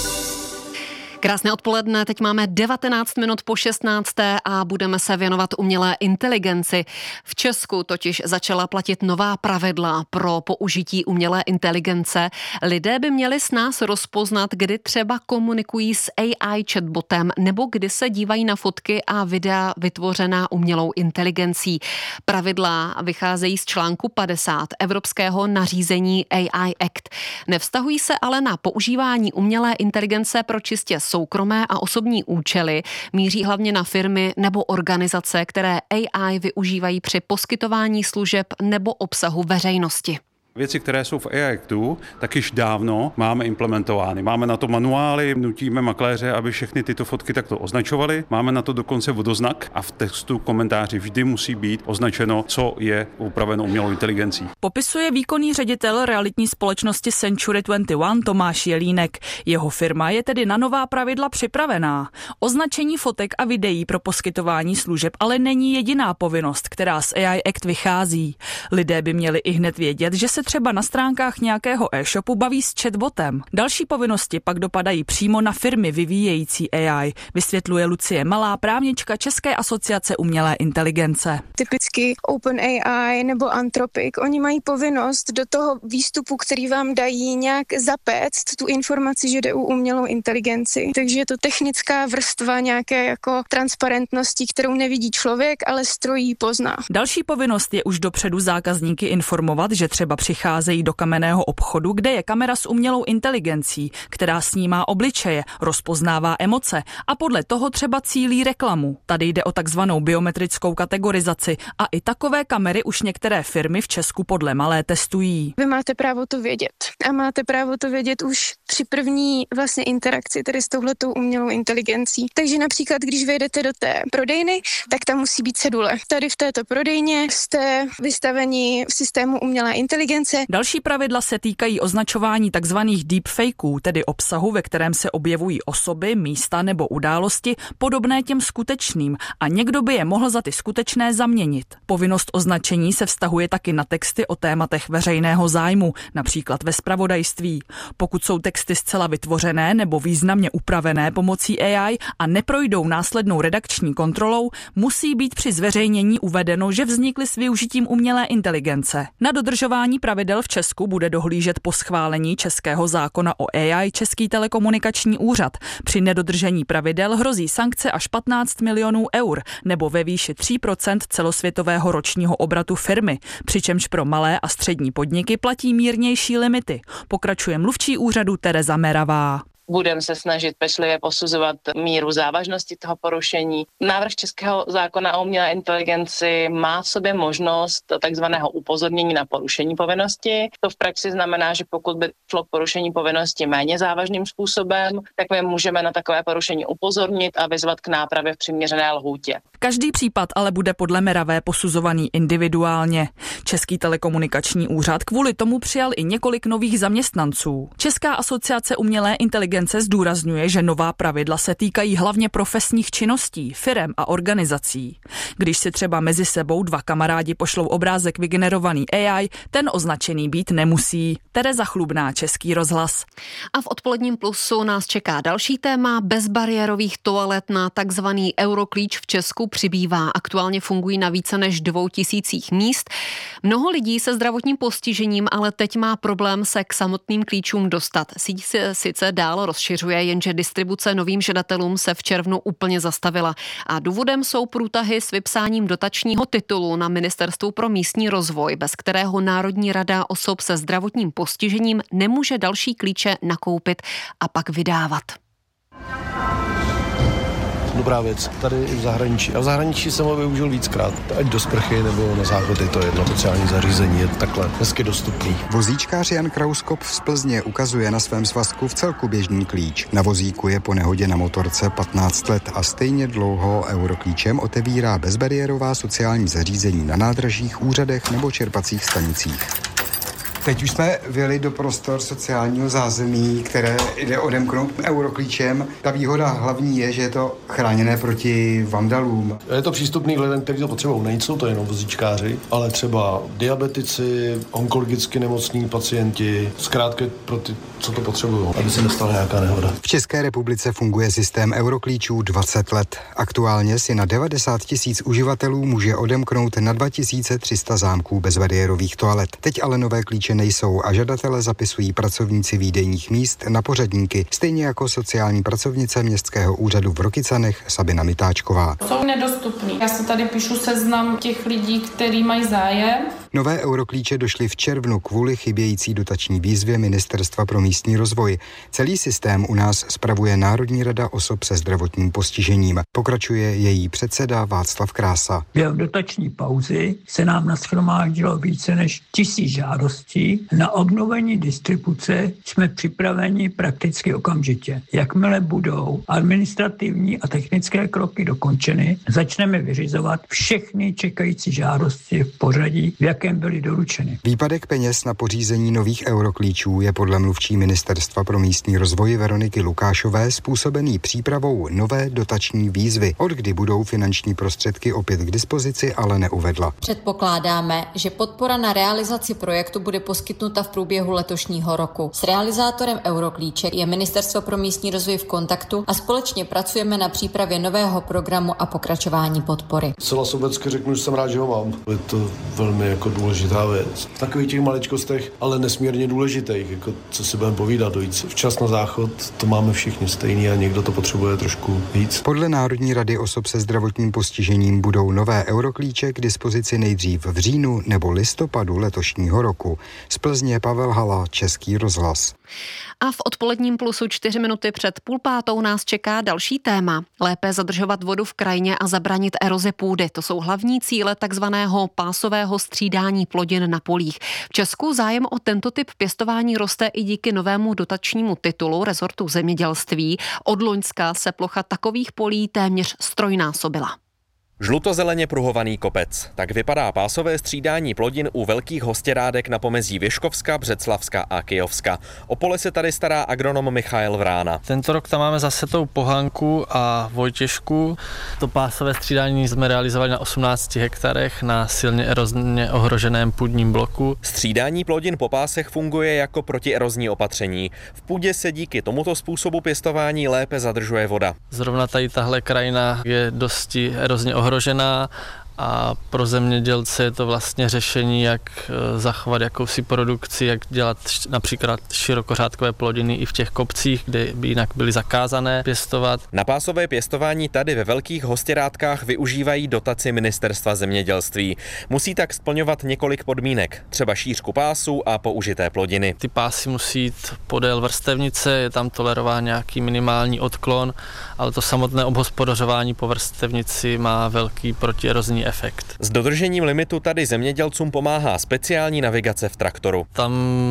Krásné odpoledne, teď máme devatenáct minut po šestnácté a budeme se věnovat umělé inteligenci. V Česku totiž začala platit nová pravidla pro použití umělé inteligence. Lidé by měli s nás rozpoznat, kdy třeba komunikují s A I chatbotem nebo kdy se dívají na fotky a videa vytvořená umělou inteligencí. Pravidla vycházejí z článku padesát evropského nařízení A I Act. Nevztahují se ale na používání umělé inteligence pro čistě soukromé a osobní účely, míří hlavně na firmy nebo organizace, které A I využívají při poskytování služeb nebo obsahu veřejnosti. Věci, které jsou v A I Actu, tak již dávno máme implementovány. Máme na to manuály, nutíme makléře, aby všechny tyto fotky takto označovali. Máme na to dokonce vodoznak a v textu komentáři vždy musí být označeno, co je upraveno umělou inteligencí. Popisuje výkonný ředitel realitní společnosti Century dvacet jedna Tomáš Jelínek. Jeho firma je tedy na nová pravidla připravená. Označení fotek a videí pro poskytování služeb ale není jediná povinnost, která z A I Act vychází. Lidé by měli ihned vědět, že se třeba na stránkách nějakého e-shopu baví s chatbotem. Další povinnosti pak dopadají přímo na firmy vyvíjející A I, vysvětluje Lucie Malá, právnička České asociace umělé inteligence. Typicky OpenAI nebo Anthropic, oni mají povinnost do toho výstupu, který vám dají, nějak zapéct tu informaci, že jde o umělou inteligenci. Takže je to technická vrstva nějaké jako transparentnosti, kterou nevidí člověk, ale stroj ji pozná. Další povinnost je už dopředu zákazníky informovat, že třeba přicházejí do kamenného obchodu, kde je kamera s umělou inteligencí, která snímá obličeje, rozpoznává emoce a podle toho třeba cílí reklamu. Tady jde o takzvanou biometrickou kategorizaci a i takové kamery už některé firmy v Česku podle Malé testují. Vy máte právo to vědět a máte právo to vědět už při první vlastně interakci, tedy s touhletou umělou inteligencí. Takže například, když vejdete do té prodejny, tak tam musí být cedule. Tady v této prodejně jste vystaveni v systému umělé inteligence. Další pravidla se týkají označování takzvaných deepfakeů, tedy obsahu, ve kterém se objevují osoby, místa nebo události podobné těm skutečným a někdo by je mohl za ty skutečné zaměnit. Povinnost označení se vztahuje taky na texty o tématech veřejného zájmu, například ve zpravodajství. Pokud jsou texty zcela vytvořené nebo významně upravené pomocí A I a neprojdou následnou redakční kontrolou, musí být při zveřejnění uvedeno, že vznikly s využitím umělé inteligence. Na dodržování pravidel v Česku bude dohlížet po schválení českého zákona o A I Český telekomunikační úřad. Při nedodržení pravidel hrozí sankce až patnáct milionů eur nebo ve výši tři procenta celosvětového ročního obratu firmy, přičemž pro malé a střední podniky platí mírnější limity. Pokračuje mluvčí úřadu Tereza Meravá. Budeme se snažit pečlivě posuzovat míru závažnosti toho porušení. Návrh českého zákona o umělé inteligenci má v sobě možnost takzvaného upozornění na porušení povinnosti. To v praxi znamená, že pokud by šlo k porušení povinnosti méně závažným způsobem, tak my můžeme na takové porušení upozornit a vyzvat k nápravě v přiměřené lhůtě. Každý případ ale bude podle Meravé posuzovaný individuálně. Český telekomunikační úřad kvůli tomu přijal i několik nových zaměstnanců. Česká asociace umělé inteligence zdůrazňuje, že nová pravidla se týkají hlavně profesních činností, firem a organizací. Když si třeba mezi sebou dva kamarádi pošlou obrázek vygenerovaný A I, ten označený být nemusí. Tereza Chlubná, Český rozhlas. A v odpoledním plusu nás čeká další téma. Bezbariérových toalet na takzvaný Euroklíč v Česku přibývá. Aktuálně fungují na více než dvou tisících míst. Mnoho lidí se zdravotním postižením ale teď má problém se k samotným klíčům dostat. Síť se sice dál rozšiřuje, jenže distribuce novým žadatelům se v červnu úplně zastavila. A důvodem jsou průtahy s vypsáním dotačního titulu na Ministerstvu pro místní rozvoj, bez kterého Národní rada osob se zdravotním postižením nemůže další klíče nakoupit a pak vydávat. Dobrá věc, tady i v zahraničí. A v zahraničí jsem ho využil víckrát. Ať do sprchy nebo na záchod, je to jedno sociální zařízení, je takhle hezky dostupný. Vozíčkář Jan Krauskop z Plzně ukazuje na svém svazku v celku běžný klíč. Na vozíku je po nehodě na motorce patnáct let a stejně dlouho Euroklíčem otevírá bezbariérová sociální zařízení na nádražích, úřadech nebo čerpacích stanicích. Teď už jsme vjeli do prostor sociálního zázemí, které jde odemknout Euroklíčem. Ta výhoda hlavní je, že je to chráněné proti vandalům. Je to přístupný lidem, kteří to potřebují. Nejsou to jenom vozíčkáři, ale třeba diabetici, onkologicky nemocní pacienti, zkrátka pro ty, co to potřebují, aby se nestala nějaká nehoda. V České republice funguje systém Euroklíčů dvacet let. Aktuálně si na devadesát tisíc uživatelů může odemknout na dva tisíce tři sta zámků bezbariérových toalet. Teď ale nové klíče nejsou a žadatele zapisují pracovníci výdejních míst na pořadníky, stejně jako sociální pracovnice Městského úřadu v Rokycanech Sabina Mitáčková. Jsou nedostupný. Já se tady píšu seznam těch lidí, kteří mají zájem. Nové Euroklíče došly v červnu kvůli chybějící dotační výzvě Ministerstva pro místní rozvoj. Celý systém u nás spravuje Národní rada osob se zdravotním postižením. Pokračuje její předseda Václav Krása. Během dotační pauzy se nám nashromáždilo více než tisíc žádostí. Na obnovení distribuce jsme připraveni prakticky okamžitě. Jakmile budou administrativní a technické kroky dokončeny, začneme vyřizovat všechny čekající žádosti v pořadí, v jakém byly doručeny. Výpadek peněz na pořízení nových Euroklíčů je podle mluvčí Ministerstva pro místní rozvoj Veroniky Lukášové způsobený přípravou nové dotační výzvy. Od kdy budou finanční prostředky opět k dispozici, ale neuvedla. Předpokládáme, že podpora na realizaci projektu bude poskytnuta v průběhu letošního roku. S realizátorem Euroklíče je Ministerstvo pro místní rozvoj v kontaktu a společně pracujeme na přípravě nového programu a pokračování podpory. Celá sobecky řeknu, že jsem rád, že ho mám. Je to velmi jako důležitá věc. V takových těch maličkostech, ale nesmírně důležitých, jako co si budeme povídat, dojít včas na záchod, to máme všichni stejný a někdo to potřebuje trošku víc. Podle Národní rady osob se zdravotním postižením budou nové Euroklíče k dispozici nejdřív v říjnu nebo listopadu letošního roku. Z Plzně Pavel Hala, Český rozhlas. A v odpoledním plusu čtyři minuty před půl pátou nás čeká další téma. Lépe zadržovat vodu v krajině a zabránit erozi půdy. To jsou hlavní cíle takzvaného pásového střídání plodin na polích. V Česku zájem o tento typ pěstování roste i díky novému dotačnímu titulu rezortu zemědělství. Od loňska se plocha takových polí téměř ztrojnásobila. Žlutozeleně pruhovaný kopec. Tak vypadá pásové střídání plodin u velkých hostěrádek na pomezí Věškovska, Břeclavska a Kyjovska. O pole se tady stará agronom Michael Vrána. Tento rok tam máme zase tou Pohanku a Vojtěžku. To pásové střídání jsme realizovali na osmnácti hektarech na silně erozně ohroženém půdním bloku. Střídání plodin po pásech funguje jako protierozní opatření. V půdě se díky tomuto způsobu pěstování lépe zadržuje voda. Zrovna tady tahle krajina je dosti erozně ohrožená a pro zemědělce je to vlastně řešení, jak zachovat jakousi produkci, jak dělat například širokořádkové plodiny i v těch kopcích, kde by jinak byly zakázané pěstovat. Na pásové pěstování tady ve velkých hostěrádkách využívají dotaci Ministerstva zemědělství. Musí tak splňovat několik podmínek, třeba šířku pásů a použité plodiny. Ty pásy musí jít podél vrstevnice, je tam tolerován nějaký minimální odklon, ale to samotné obhospodařování po vrstevnici má velký protierozní efekt. S dodržením limitu tady zemědělcům pomáhá speciální navigace v traktoru. Tam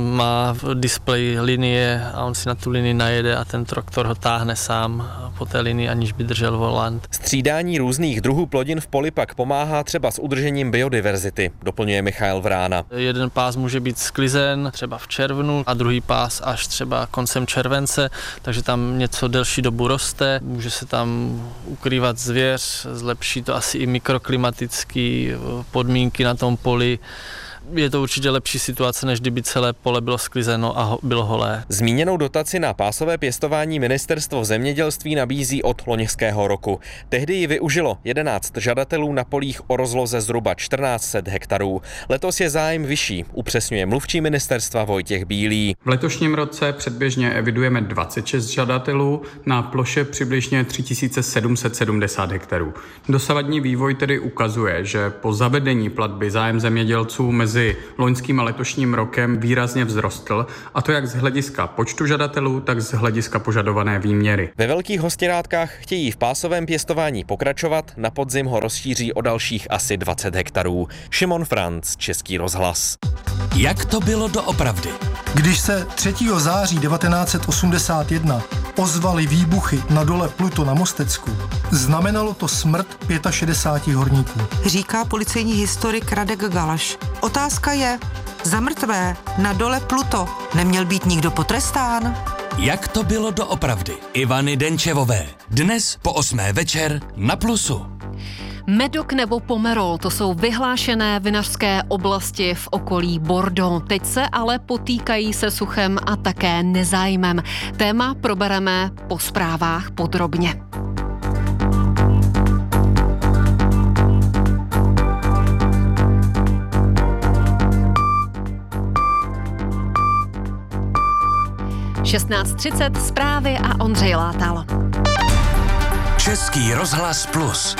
má displej linie a on si na tu linii najede a ten traktor ho táhne sám po té linii, aniž by držel volant. Střídání různých druhů plodin v poli pak pomáhá třeba s udržením biodiverzity, doplňuje Michail Vrána. Jeden pás může být sklizen třeba v červnu a druhý pás až třeba koncem července, takže tam něco delší dobu roste, může se tam ukrývat zvěř, zlepší to asi i mikroklimatické podmínky na tom poli. Je to určitě lepší situace, než kdyby celé pole bylo sklizeno a bylo holé. Zmíněnou dotaci na pásové pěstování Ministerstvo zemědělství nabízí od loňského roku. Tehdy ji využilo jedenáct žadatelů na polích o rozloze zhruba čtrnáct set hektarů. Letos je zájem vyšší, upřesňuje mluvčí ministerstva Vojtěch Bílý. V letošním roce předběžně evidujeme dvacet šest žadatelů na ploše přibližně tři tisíce sedm set sedmdesát hektarů. Dosavadní vývoj tedy ukazuje, že po zavedení platby zájem zemědělců mezi loňským a letošním rokem výrazně vzrostl, a to jak z hlediska počtu žadatelů, tak z hlediska požadované výměry. Ve velkých hostěrádkách chtějí v pásovém pěstování pokračovat, na podzim ho rozšíří o dalších asi dvacet hektarů. Šimon Franc, Český rozhlas. Jak to bylo doopravdy? Když se třetího září devatenáct set osmdesát jedna ozvaly výbuchy na dole Pluto na Mostecku, znamenalo to smrt šedesáti pěti horníků. Říká policejní historik Radek Galaš. Otázka je, za mrtvé na dole Pluto neměl být nikdo potrestán? Jak to bylo doopravdy? Ivany Denčevové. Dnes po osmé večer na Plusu. Medok nebo Pomerol, to jsou vyhlášené vinařské oblasti v okolí Bordeaux. Teď se ale potýkají se suchem a také nezájmem. Téma probereme po zprávách podrobně. šestnáct třicet zprávy a Ondřej Látal. Český rozhlas Plus.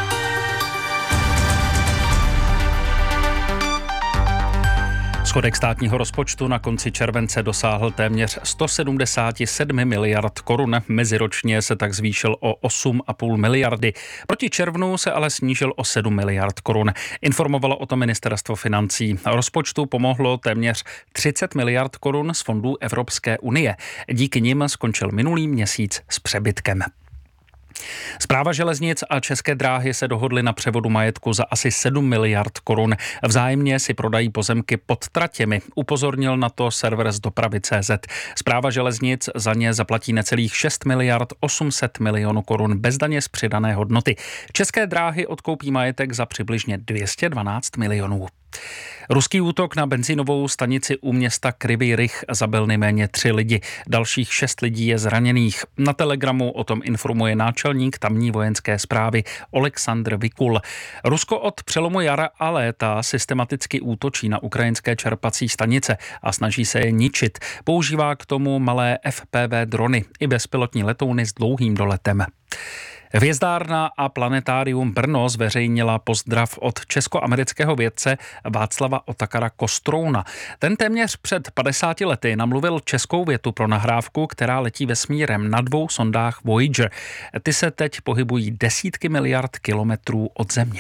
Schodek státního rozpočtu na konci července dosáhl téměř sto sedmdesát sedm miliard korun. Meziročně se tak zvýšil o osm a půl miliardy. Proti červnu se ale snížil o sedm miliard korun. Informovalo o tom ministerstvo financí. Rozpočtu pomohlo téměř třicet miliard korun z fondů Evropské unie. Díky nim skončil minulý měsíc s přebytkem. Správa železnic a České dráhy se dohodly na převodu majetku za asi sedm miliard korun. Vzájemně si prodají pozemky pod tratěmi. Upozornil na to server z dopravy tečka cé zet. Správa železnic za ně zaplatí necelých šest miliard osm set milionů korun bez daně z přidané hodnoty. České dráhy odkoupí majetek za přibližně dvě stě dvanáct milionů. Ruský útok na benzínovou stanici u města Kryvý Rih zabil nejméně tři lidi. Dalších šest lidí je zraněných. Na Telegramu o tom informuje náčelník tamní vojenské správy Oleksandr Vikul. Rusko od přelomu jara a léta systematicky útočí na ukrajinské čerpací stanice a snaží se je ničit. Používá k tomu malé F P V drony i bezpilotní letouny s dlouhým doletem. Hvězdárna a planetárium Brno zveřejnila pozdrav od česko-amerického vědce Václava Otakara Kostrouna. Ten téměř před padesáti lety namluvil českou větu pro nahrávku, která letí vesmírem na dvou sondách Voyager. Ty se teď pohybují desítky miliard kilometrů od Země.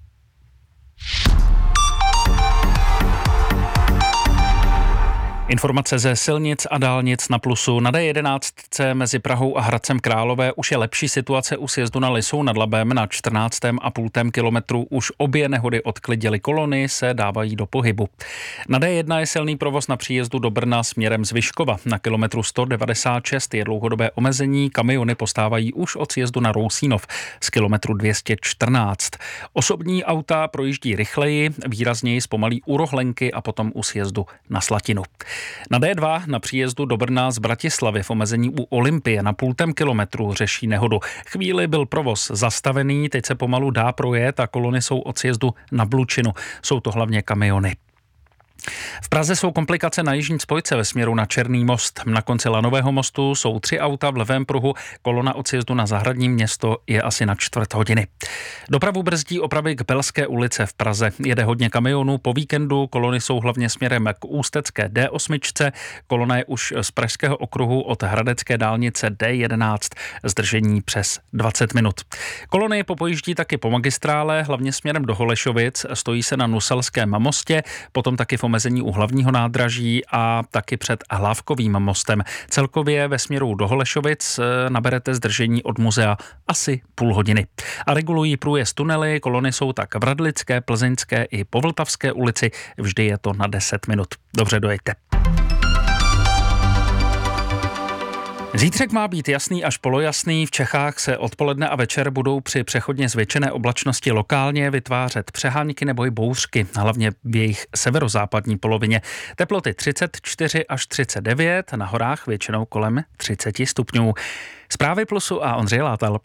Informace ze silnic a dálnic na Plusu. Na D jedenáct mezi Prahou a Hradcem Králové už je lepší situace u sjezdu na Lisou nad Labem. Na čtrnáctém a půl kilometru už obě nehody odklidily, kolony se dávají do pohybu. Na D jedna je silný provoz na příjezdu do Brna směrem z Vyškova. Na kilometru sto devadesát šest je dlouhodobé omezení, kamiony postávají už od sjezdu na Rousínov z kilometru dvě stě čtrnáct. Osobní auta projíždí rychleji, výrazněji zpomalí u Rohlenky a potom u sjezdu na Slatinu. Na D dva na příjezdu do Brna z Bratislavy v omezení u Olympie na půltém kilometru řeší nehodu. Chvíli byl provoz zastavený, teď se pomalu dá projet a kolony jsou od sjezdu na Blučinu. Jsou to hlavně kamiony. V Praze jsou komplikace na jižní spojce ve směru na Černý most. Na konci Lanového mostu jsou tři auta v levém pruhu, kolona od sjezdu na Zahradní Město je asi na čtvrt hodiny. Dopravu brzdí opravy k Belské ulice v Praze. Jede hodně kamionů po víkendu, kolony jsou hlavně směrem k ústecké D osm, kolona je už z Pražského okruhu od Hradecké dálnice D jedenáct, zdržení přes dvacet minut. Kolony popojíždí taky po magistrále, hlavně směrem do Holešovic, stojí se na Nuselském mostě, potom taky v omezení u hlavního nádraží a taky před Hlávkovým mostem. Celkově ve směru do Holešovic naberete zdržení od muzea asi půl hodiny. A regulují průjezd tunely, kolony jsou tak v Radlické, Plzeňské i po Vltavské ulici, vždy je to na deset minut. Dobře, dojďte. Zítřek má být jasný až polojasný. V Čechách se odpoledne a večer budou při přechodně zvětšené oblačnosti lokálně vytvářet přehánky nebo i bouřky, hlavně v jejich severozápadní polovině. Teploty třicet čtyři až třicet devět, na horách většinou kolem třicet stupňů. Zprávy Plusu a Ondřej Látal.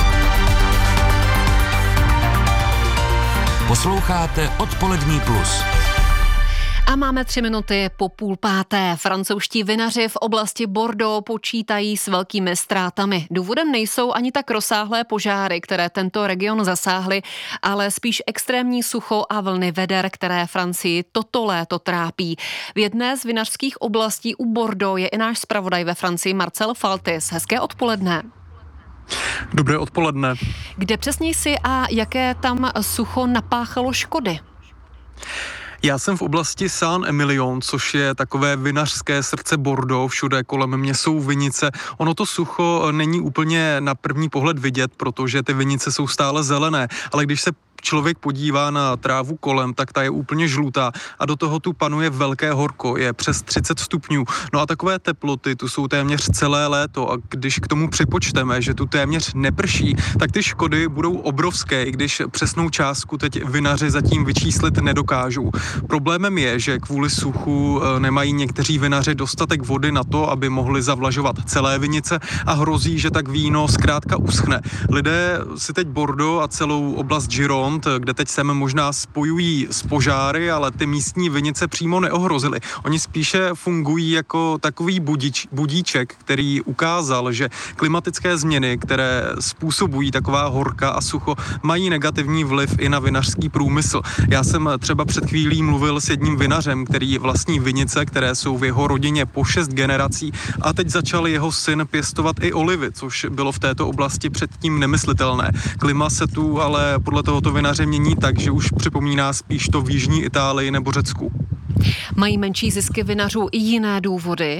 Posloucháte Odpolední plus. A máme tři minuty po půl páté. Francouzští vinaři v oblasti Bordeaux počítají s velkými ztrátami. Důvodem nejsou ani tak rozsáhlé požáry, které tento region zasáhly, ale spíš extrémní sucho a vlny veder, které Francii toto léto trápí. V jedné z vinařských oblastí u Bordeaux je i náš zpravodaj ve Francii Marcel Faltis. Hezké odpoledne. Dobré odpoledne. Kde přesně jsi a jaké tam sucho napáchalo škody? Já jsem v oblasti Saint-Emilion, což je takové vinařské srdce Bordeaux, všude kolem mě jsou vinice. Ono to sucho není úplně na první pohled vidět, protože ty vinice jsou stále zelené, ale když se člověk podívá na trávu kolem, tak ta je úplně žlutá a do toho tu panuje velké horko, je přes třicet stupňů. No a takové teploty tu jsou téměř celé léto a když k tomu připočteme, že tu téměř neprší, tak ty škody budou obrovské, i když přesnou částku teď vinaři zatím vyčíslit nedokážou. Problémem je, že kvůli suchu nemají někteří vinaři dostatek vody na to, aby mohli zavlažovat celé vinice a hrozí, že tak víno zkrátka uschne. Lidé si teď Bordeaux a celou oblast Gironde, kde teď sem možná spojují s požáry, ale ty místní vinice přímo neohrozily. Oni spíše fungují jako takový budič, budíček, který ukázal, že klimatické změny, které způsobují taková horka a sucho, mají negativní vliv i na vinařský průmysl. Já jsem třeba před chvílí mluvil s jedním vinařem, který vlastní vinice, které jsou v jeho rodině po šest generací a teď začal jeho syn pěstovat i olivy, což bylo v této oblasti předtím nemyslitelné. Klima se tu ale podle tohoto vinaře mění tak, že už připomíná spíš to v jižní Itálii nebo Řecku. Mají menší zisky vinařů i jiné důvody?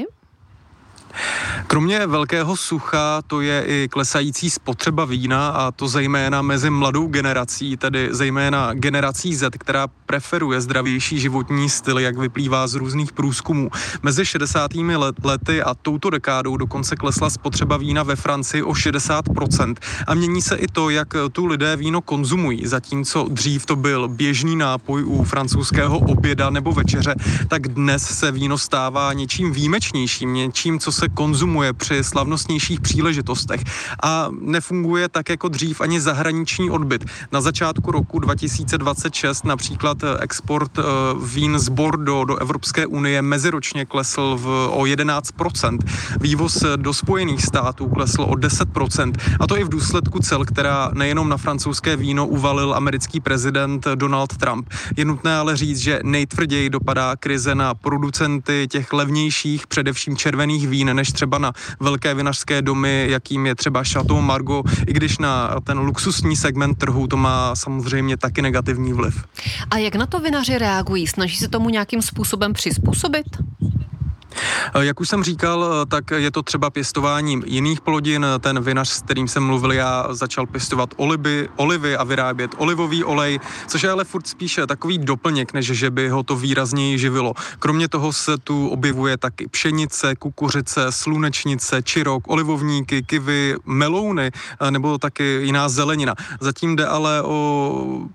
Kromě velkého sucha to je i klesající spotřeba vína a to zejména mezi mladou generací, tedy zejména generací Z, která preferuje zdravější životní styl, jak vyplývá z různých průzkumů. Mezi šedesátými lety a touto dekádou dokonce klesla spotřeba vína ve Francii o šedesát procent a mění se i to, jak tu lidé víno konzumují. Zatímco dřív to byl běžný nápoj u francouzského oběda nebo večeře, tak dnes se víno stává něčím výjimečnějším, něčím, co se konzumuje při slavnostnějších příležitostech a nefunguje tak jako dřív ani zahraniční odbyt. Na začátku roku dva tisíce dvacet šest například export vín z Bordeaux do Evropské unie meziročně klesl v, o jedenáct procent. Vývoz do Spojených států klesl o deset procent a to i v důsledku cel, která nejenom na francouzské víno uvalil americký prezident Donald Trump. Je nutné ale říct, že nejtvrději dopadá krize na producenty těch levnějších, především červených vín, než třeba na velké vinařské domy, jakým je třeba Chateau Margaux, i když na ten luxusní segment trhu to má samozřejmě taky negativní vliv. A jak na to vinaři reagují? Snaží se tomu nějakým způsobem přizpůsobit? Jak už jsem říkal, tak je to třeba pěstováním jiných plodin. Ten vinař, s kterým jsem mluvil já, začal pěstovat olivy, olivy a vyrábět olivový olej, což je ale furt spíše takový doplněk, než že by ho to výrazněji živilo. Kromě toho se tu objevuje taky pšenice, kukuřice, slunečnice, čirok, olivovníky, kivy, melouny nebo taky jiná zelenina. Zatím jde ale o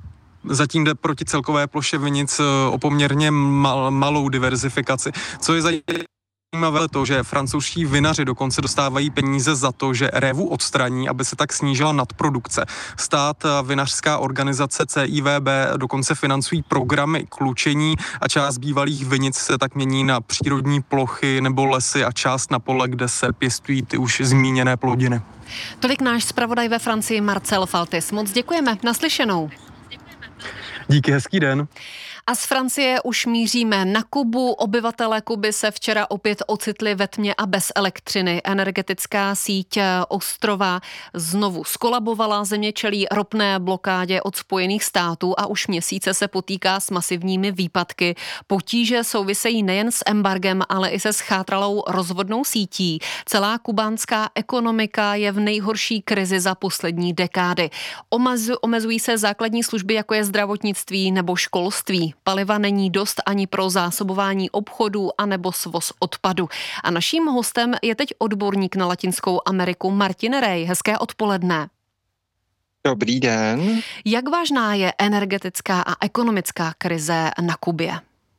Zatím jde proti celkové ploše vinic o poměrně mal, malou diverzifikaci. Co je zajímavé, Zajímavé to, že francouzští vinaři dokonce dostávají peníze za to, že révu odstraní, aby se tak snížila nadprodukce. Stát a vinařská organizace C I V B dokonce financují programy klučení a část bývalých vinic se tak mění na přírodní plochy nebo lesy a část na pole, kde se pěstují ty už zmíněné plodiny. Tolik náš zpravodaj ve Francii Marcel Faltis. Moc děkujeme. Naslyšenou. Díky, hezký den. A z Francie už míříme na Kubu. Obyvatelé Kuby se včera opět ocitli ve tmě a bez elektřiny. Energetická síť ostrova znovu skolabovala, země čelí ropné blokádě od Spojených států a už měsíce se potýká s masivními výpadky. Potíže souvisejí nejen s embargem, ale i se schátralou rozvodnou sítí. Celá kubánská ekonomika je v nejhorší krizi za poslední dekády. Omezují se základní služby, jako je zdravotnictví nebo školství. Paliva není dost ani pro zásobování obchodů anebo svoz odpadu. A naším hostem je teď odborník na Latinskou Ameriku Martin Rej. Hezké odpoledne. Dobrý den. Jak vážná je energetická a ekonomická krize na Kubě?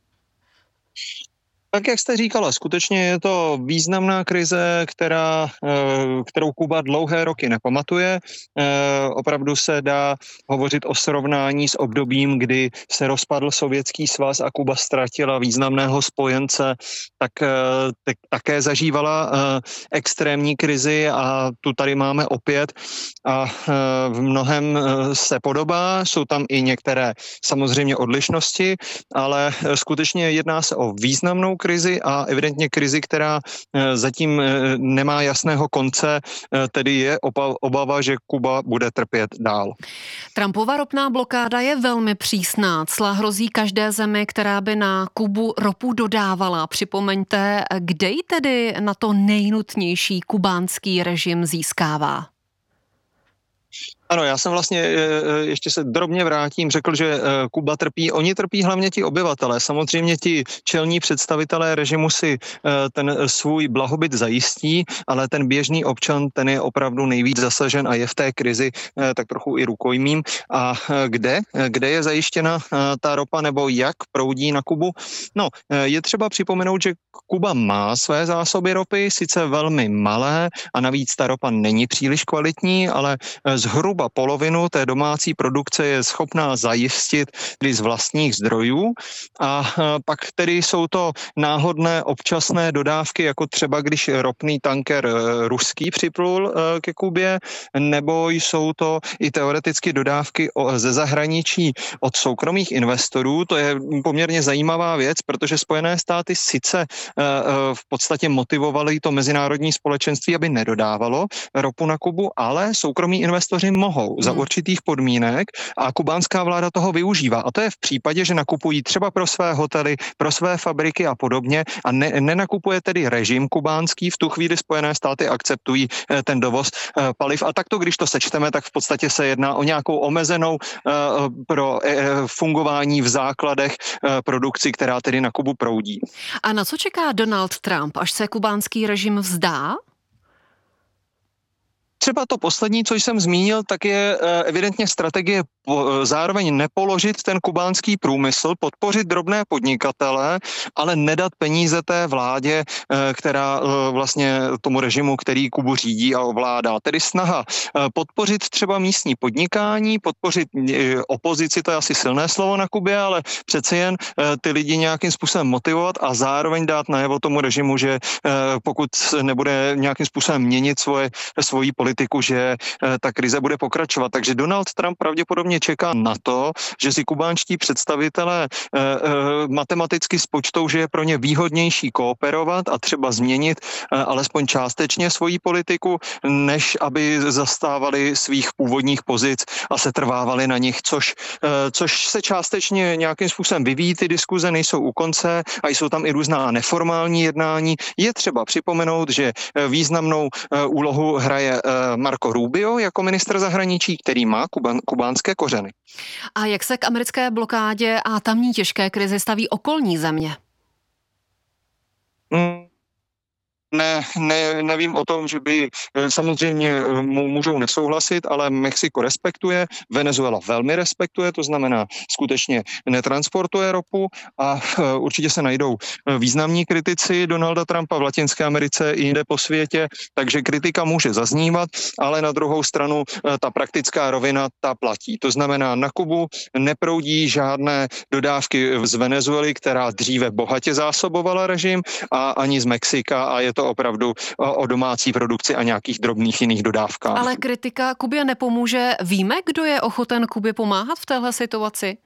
Tak jak jste říkala, skutečně je to významná krize, která, kterou Kuba dlouhé roky nepamatuje. Opravdu se dá hovořit o srovnání s obdobím, kdy se rozpadl Sovětský svaz a Kuba ztratila významného spojence, tak také zažívala extrémní krizi a tu tady máme opět a v mnohem se podobá. Jsou tam i některé samozřejmě odlišnosti, ale skutečně jedná se o významnou krizi a evidentně krizi, která zatím nemá jasného konce, tedy je obava, že Kuba bude trpět dál. Trumpova ropná blokáda je velmi přísná. Cla hrozí každé zemi, která by na Kubu ropu dodávala. Připomeňte, kde ji tedy na to nejnutnější kubánský režim získává? Ano, já jsem vlastně, ještě se drobně vrátím, řekl, že Kuba trpí, oni trpí hlavně ti obyvatelé. Samozřejmě ti čelní představitelé režimu si ten svůj blahobyt zajistí, ale ten běžný občan, ten je opravdu nejvíc zasažen a je v té krizi tak trochu i rukojmím. A kde? Kde je zajištěna ta ropa nebo jak proudí na Kubu? No, je třeba připomenout, že Kuba má své zásoby ropy, sice velmi malé a navíc ta ropa není příliš kvalitní, ale zhruba polovinu té domácí produkce je schopná zajistit z vlastních zdrojů a pak tedy jsou to náhodné občasné dodávky, jako třeba když ropný tanker ruský připlul ke Kubě, nebo jsou to i teoreticky dodávky ze zahraničí od soukromých investorů. To je poměrně zajímavá věc, protože Spojené státy sice v podstatě motivovaly to mezinárodní společenství, aby nedodávalo ropu na Kubu, ale soukromí investoři mohou za určitých podmínek a kubánská vláda toho využívá. A to je v případě, že nakupují třeba pro své hotely, pro své fabriky a podobně a ne, nenakupuje tedy režim kubánský. V tu chvíli Spojené státy akceptují ten dovoz paliv. A takto, když to sečteme, tak v podstatě se jedná o nějakou omezenou pro fungování v základech produkci, která tedy na Kubu proudí. A na co čeká Donald Trump, až se kubánský režim vzdá? Třeba to poslední, co jsem zmínil, tak je evidentně strategie zároveň nepoložit ten kubánský průmysl, podpořit drobné podnikatele, ale nedat peníze té vládě, která vlastně tomu režimu, který Kubu řídí a ovládá. Tedy snaha podpořit třeba místní podnikání, podpořit opozici, to je asi silné slovo na Kubě, ale přece jen ty lidi nějakým způsobem motivovat a zároveň dát najevo tomu režimu, že pokud nebude nějakým způsobem měnit svoje, svoji politiku, že ta krize bude pokračovat. Takže Donald Trump pravděpodobně čeká na to, že si kubánští představitelé e, e, matematicky spočtou, že je pro ně výhodnější kooperovat a třeba změnit e, alespoň částečně svoji politiku, než aby zastávali svých původních pozic a se trvávali na nich, což, e, což se částečně nějakým způsobem vyvíjí. Ty diskuze nejsou u konce a jsou tam i různá neformální jednání. Je třeba připomenout, že významnou e, úlohu hraje e, Marco Rubio jako ministr zahraničí, který má kuban, kubánské kořeny. A jak se k americké blokádě a tamní těžké krizi staví okolní země? ne, ne, nevím o tom, že by samozřejmě můžou nesouhlasit, ale Mexiko respektuje, Venezuela velmi respektuje, to znamená skutečně netransportuje ropu a určitě se najdou významní kritici Donalda Trumpa v Latinské Americe i jinde po světě, takže kritika může zaznívat, ale na druhou stranu ta praktická rovina ta platí. To znamená, na Kubu neproudí žádné dodávky z Venezuely, která dříve bohatě zásobovala režim, a ani z Mexika, a je to opravdu o domácí produkci a nějakých drobných jiných dodávkách. Ale kritika Kubě nepomůže. Víme, kdo je ochoten Kubě pomáhat v téhle situaci?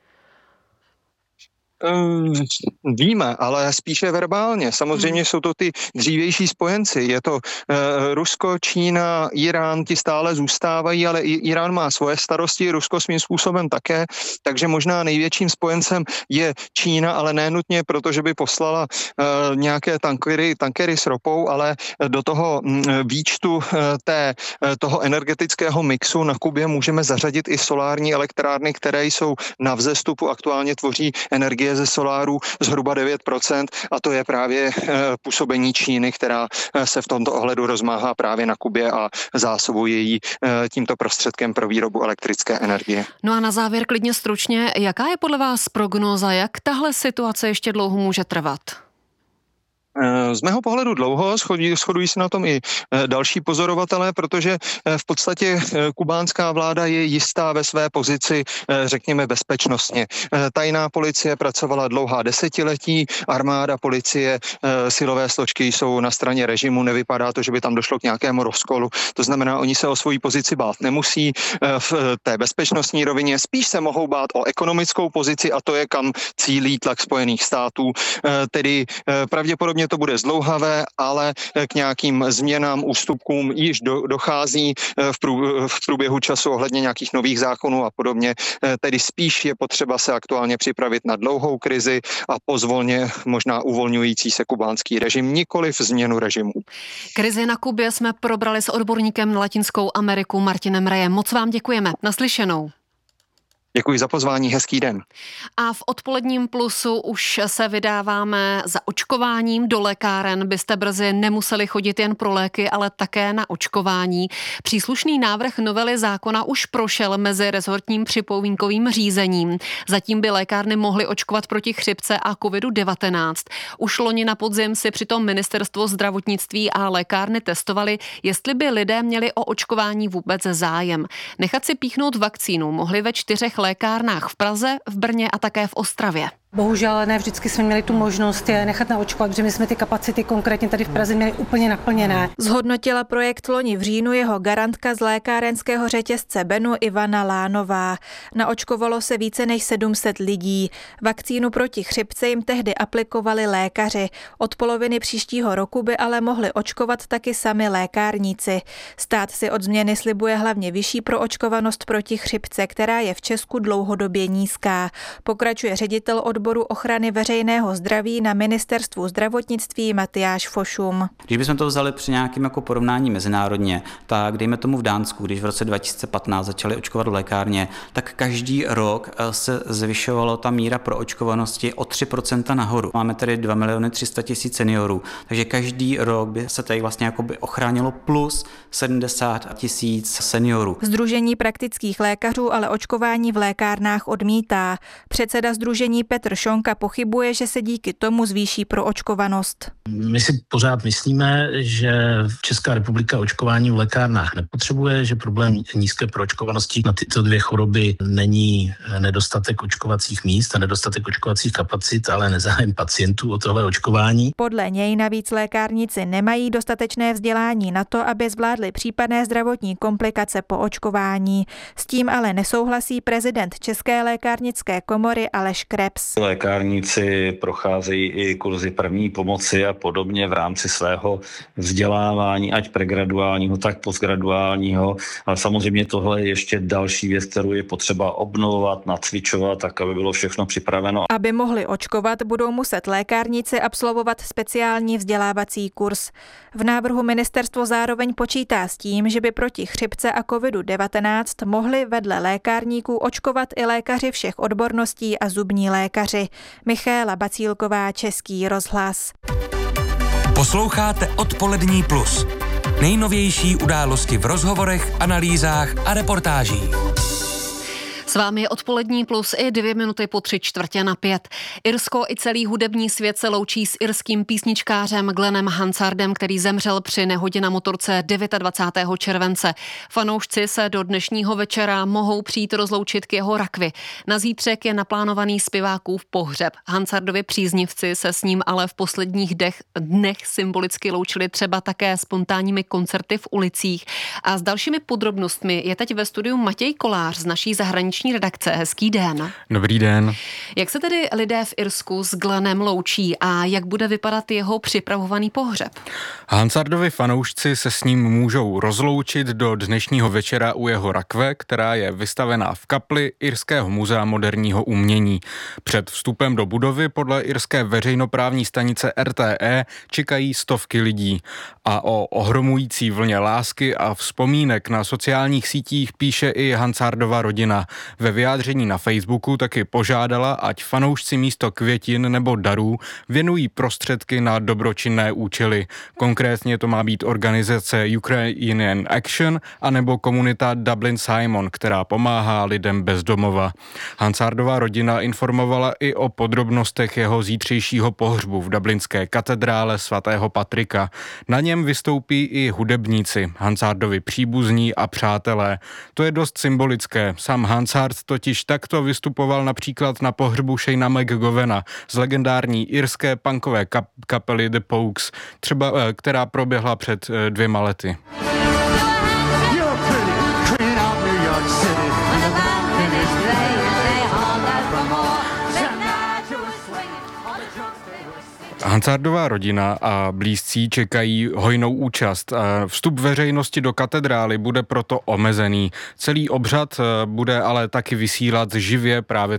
Víme, ale spíše verbálně. Samozřejmě jsou to ty dřívější spojenci. Je to uh, Rusko, Čína, Irán, ti stále zůstávají, ale i Irán má svoje starosti, Rusko svým způsobem také, takže možná největším spojencem je Čína, ale ne nutně, protože by poslala uh, nějaké tankery, tankery s ropou, ale do toho um, výčtu uh, té, uh, toho energetického mixu na Kubě můžeme zařadit i solární elektrárny, které jsou na vzestupu, aktuálně tvoří energie ze soláru zhruba devět procent, a to je právě působení Číny, která se v tomto ohledu rozmáhá právě na Kubě a zásobuje ji tímto prostředkem pro výrobu elektrické energie. No a na závěr klidně stručně, jaká je podle vás prognóza, jak tahle situace ještě dlouho může trvat? Z mého pohledu dlouho, shodují, shodují se na tom i další pozorovatelé, protože v podstatě kubánská vláda je jistá ve své pozici, řekněme, bezpečnostně. Tajná policie pracovala dlouhá desetiletí, armáda, policie, silové složky jsou na straně režimu, nevypadá to, že by tam došlo k nějakému rozkolu. To znamená, oni se o svoji pozici bát nemusí v té bezpečnostní rovině, spíš se mohou bát o ekonomickou pozici, a to je, kam cílí tlak Spojených států, tedy pravděpodobně to bude zdlouhavé, ale k nějakým změnám, ústupkům již do, dochází v, prů, v průběhu času ohledně nějakých nových zákonů a podobně. Tedy spíš je potřeba se aktuálně připravit na dlouhou krizi a pozvolně možná uvolňující se kubánský režim, nikoliv změnu režimu. Krizi na Kubě jsme probrali s odborníkem na Latinskou Ameriku Martinem Rejem. Moc vám děkujeme. Naslyšenou. Děkuji za pozvání, hezký den. A v odpoledním Plusu už se vydáváme za očkováním. Do lékáren byste brzy nemuseli chodit jen pro léky, ale také na očkování. Příslušný návrh novely zákona už prošel mezi rezortním připomínkovým řízením. Zatím by lékárny mohly očkovat proti chřipce a kovidu devatenáct. Už loni na podzim si přitom ministerstvo zdravotnictví a lékárny testovali, jestli by lidé měli o očkování vůbec zájem. Nechat si píchnout vakcínu mohli ve čtyřech lékárnách v Praze, v Brně a také v Ostravě. Bohužel ne vždycky jsme měli tu možnost je nechat naočkovat, protože my jsme ty kapacity konkrétně tady v Praze měli úplně naplněné. Zhodnotila projekt loni v říjnu jeho garantka z lékárenského řetězce Benu Ivana Lánová. Naočkovalo se více než sedm set lidí. Vakcínu proti chřipce jim tehdy aplikovali lékaři. Od poloviny příštího roku by ale mohli očkovat taky sami lékárníci. Stát si od změny slibuje hlavně vyšší proočkovanost proti chřipce, která je v Česku dlouhodobě nízká. Pokračuje ředitel odboru ochrany veřejného zdraví na ministerstvu zdravotnictví Matyáš Fošum. Když bychom to vzali při nějakém jako porovnání mezinárodně, tak dejme tomu v Dánsku, když v roce dva tisíce patnáct začali očkovat v lékárně, tak každý rok se zvyšovalo ta míra proočkovanosti o tři procenta nahoru. Máme tedy dva miliony tři sta tisíc seniorů, takže každý rok by se tady vlastně jako by ochránilo plus sedmdesát tisíc seniorů. Sdružení praktických lékařů ale očkování v lékárnách odmítá. Předseda sdružení Petr Šonka pochybuje, že se díky tomu zvýší proočkovanost. My si pořád myslíme, že Česká republika očkování v lékárnách nepotřebuje, že problém nízké proočkovanosti na tyto dvě choroby není nedostatek očkovacích míst a nedostatek očkovacích kapacit, ale nezájem pacientů o tohle očkování. Podle něj navíc lékárníci nemají dostatečné vzdělání na to, aby zvládli případné zdravotní komplikace po očkování. S tím ale nesouhlasí prezident České lékárnické komory Aleš Krebs. Lékárníci procházejí i kurzy první pomoci a podobně v rámci svého vzdělávání, ať pregraduálního, tak postgraduálního. Ale samozřejmě tohle je ještě další věc, kterou je potřeba obnovovat, nacvičovat, tak aby bylo všechno připraveno. Aby mohli očkovat, budou muset lékárníci absolvovat speciální vzdělávací kurz. V návrhu ministerstvo zároveň počítá s tím, že by proti chřipce a kovidu devatenáct mohli vedle lékárníků očkovat i lékaři všech odborností a zubní lékaři. Michaela Bacílková, Český rozhlas. Posloucháte Odpolední plus. Nejnovější události v rozhovorech, analýzách a reportážích. S vámi je Odpolední plus i dvě minuty po tři čtvrtě na pět. Irsko i celý hudební svět se loučí s irským písničkářem Glennem Hansardem, který zemřel při nehodě na motorce dvacátého devátého července. Fanoušci se do dnešního večera mohou přijít rozloučit k jeho rakvi. Na zítřek je naplánovaný zpěvákův pohřeb. Hansardovi příznivci se s ním ale v posledních dech, dnech symbolicky loučili třeba také spontánními koncerty v ulicích. A s dalšími podrobnostmi je teď ve studiu Matěj Kolář z naší zahraniční redakce. Hezký den. Dobrý den. Jak se tedy lidé v Irsku s Glennem loučí a jak bude vypadat jeho připravovaný pohřeb? Hansardovi fanoušci se s ním můžou rozloučit do dnešního večera u jeho rakve, která je vystavená v kapli Irského muzea moderního umění. Před vstupem do budovy podle irské veřejnoprávní stanice R T E čekají stovky lidí. A o ohromující vlně lásky a vzpomínek na sociálních sítích píše i Hansardova rodina. Ve vyjádření na Facebooku taky požádala, ať fanoušci místo květin nebo darů věnují prostředky na dobročinné účely. Konkrétně to má být organizace Ukrainian Action anebo komunita Dublin Simon, která pomáhá lidem bez domova. Hansardova rodina informovala i o podrobnostech jeho zítřejšího pohřbu v dublinské katedrále svatého Patrika. Na něm vystoupí i hudebníci, Hansardovi příbuzní a přátelé. To je dost symbolické. Sam Hansard totiž takto vystupoval například na pohřbu Shayna McGovena z legendární irské punkové kap- kapely The Pogues, třeba, která proběhla před dvěma lety. Hansardova rodina a blízcí čekají hojnou účast. Vstup veřejnosti do katedrály bude proto omezený. Celý obřad bude ale taky vysílat živě právě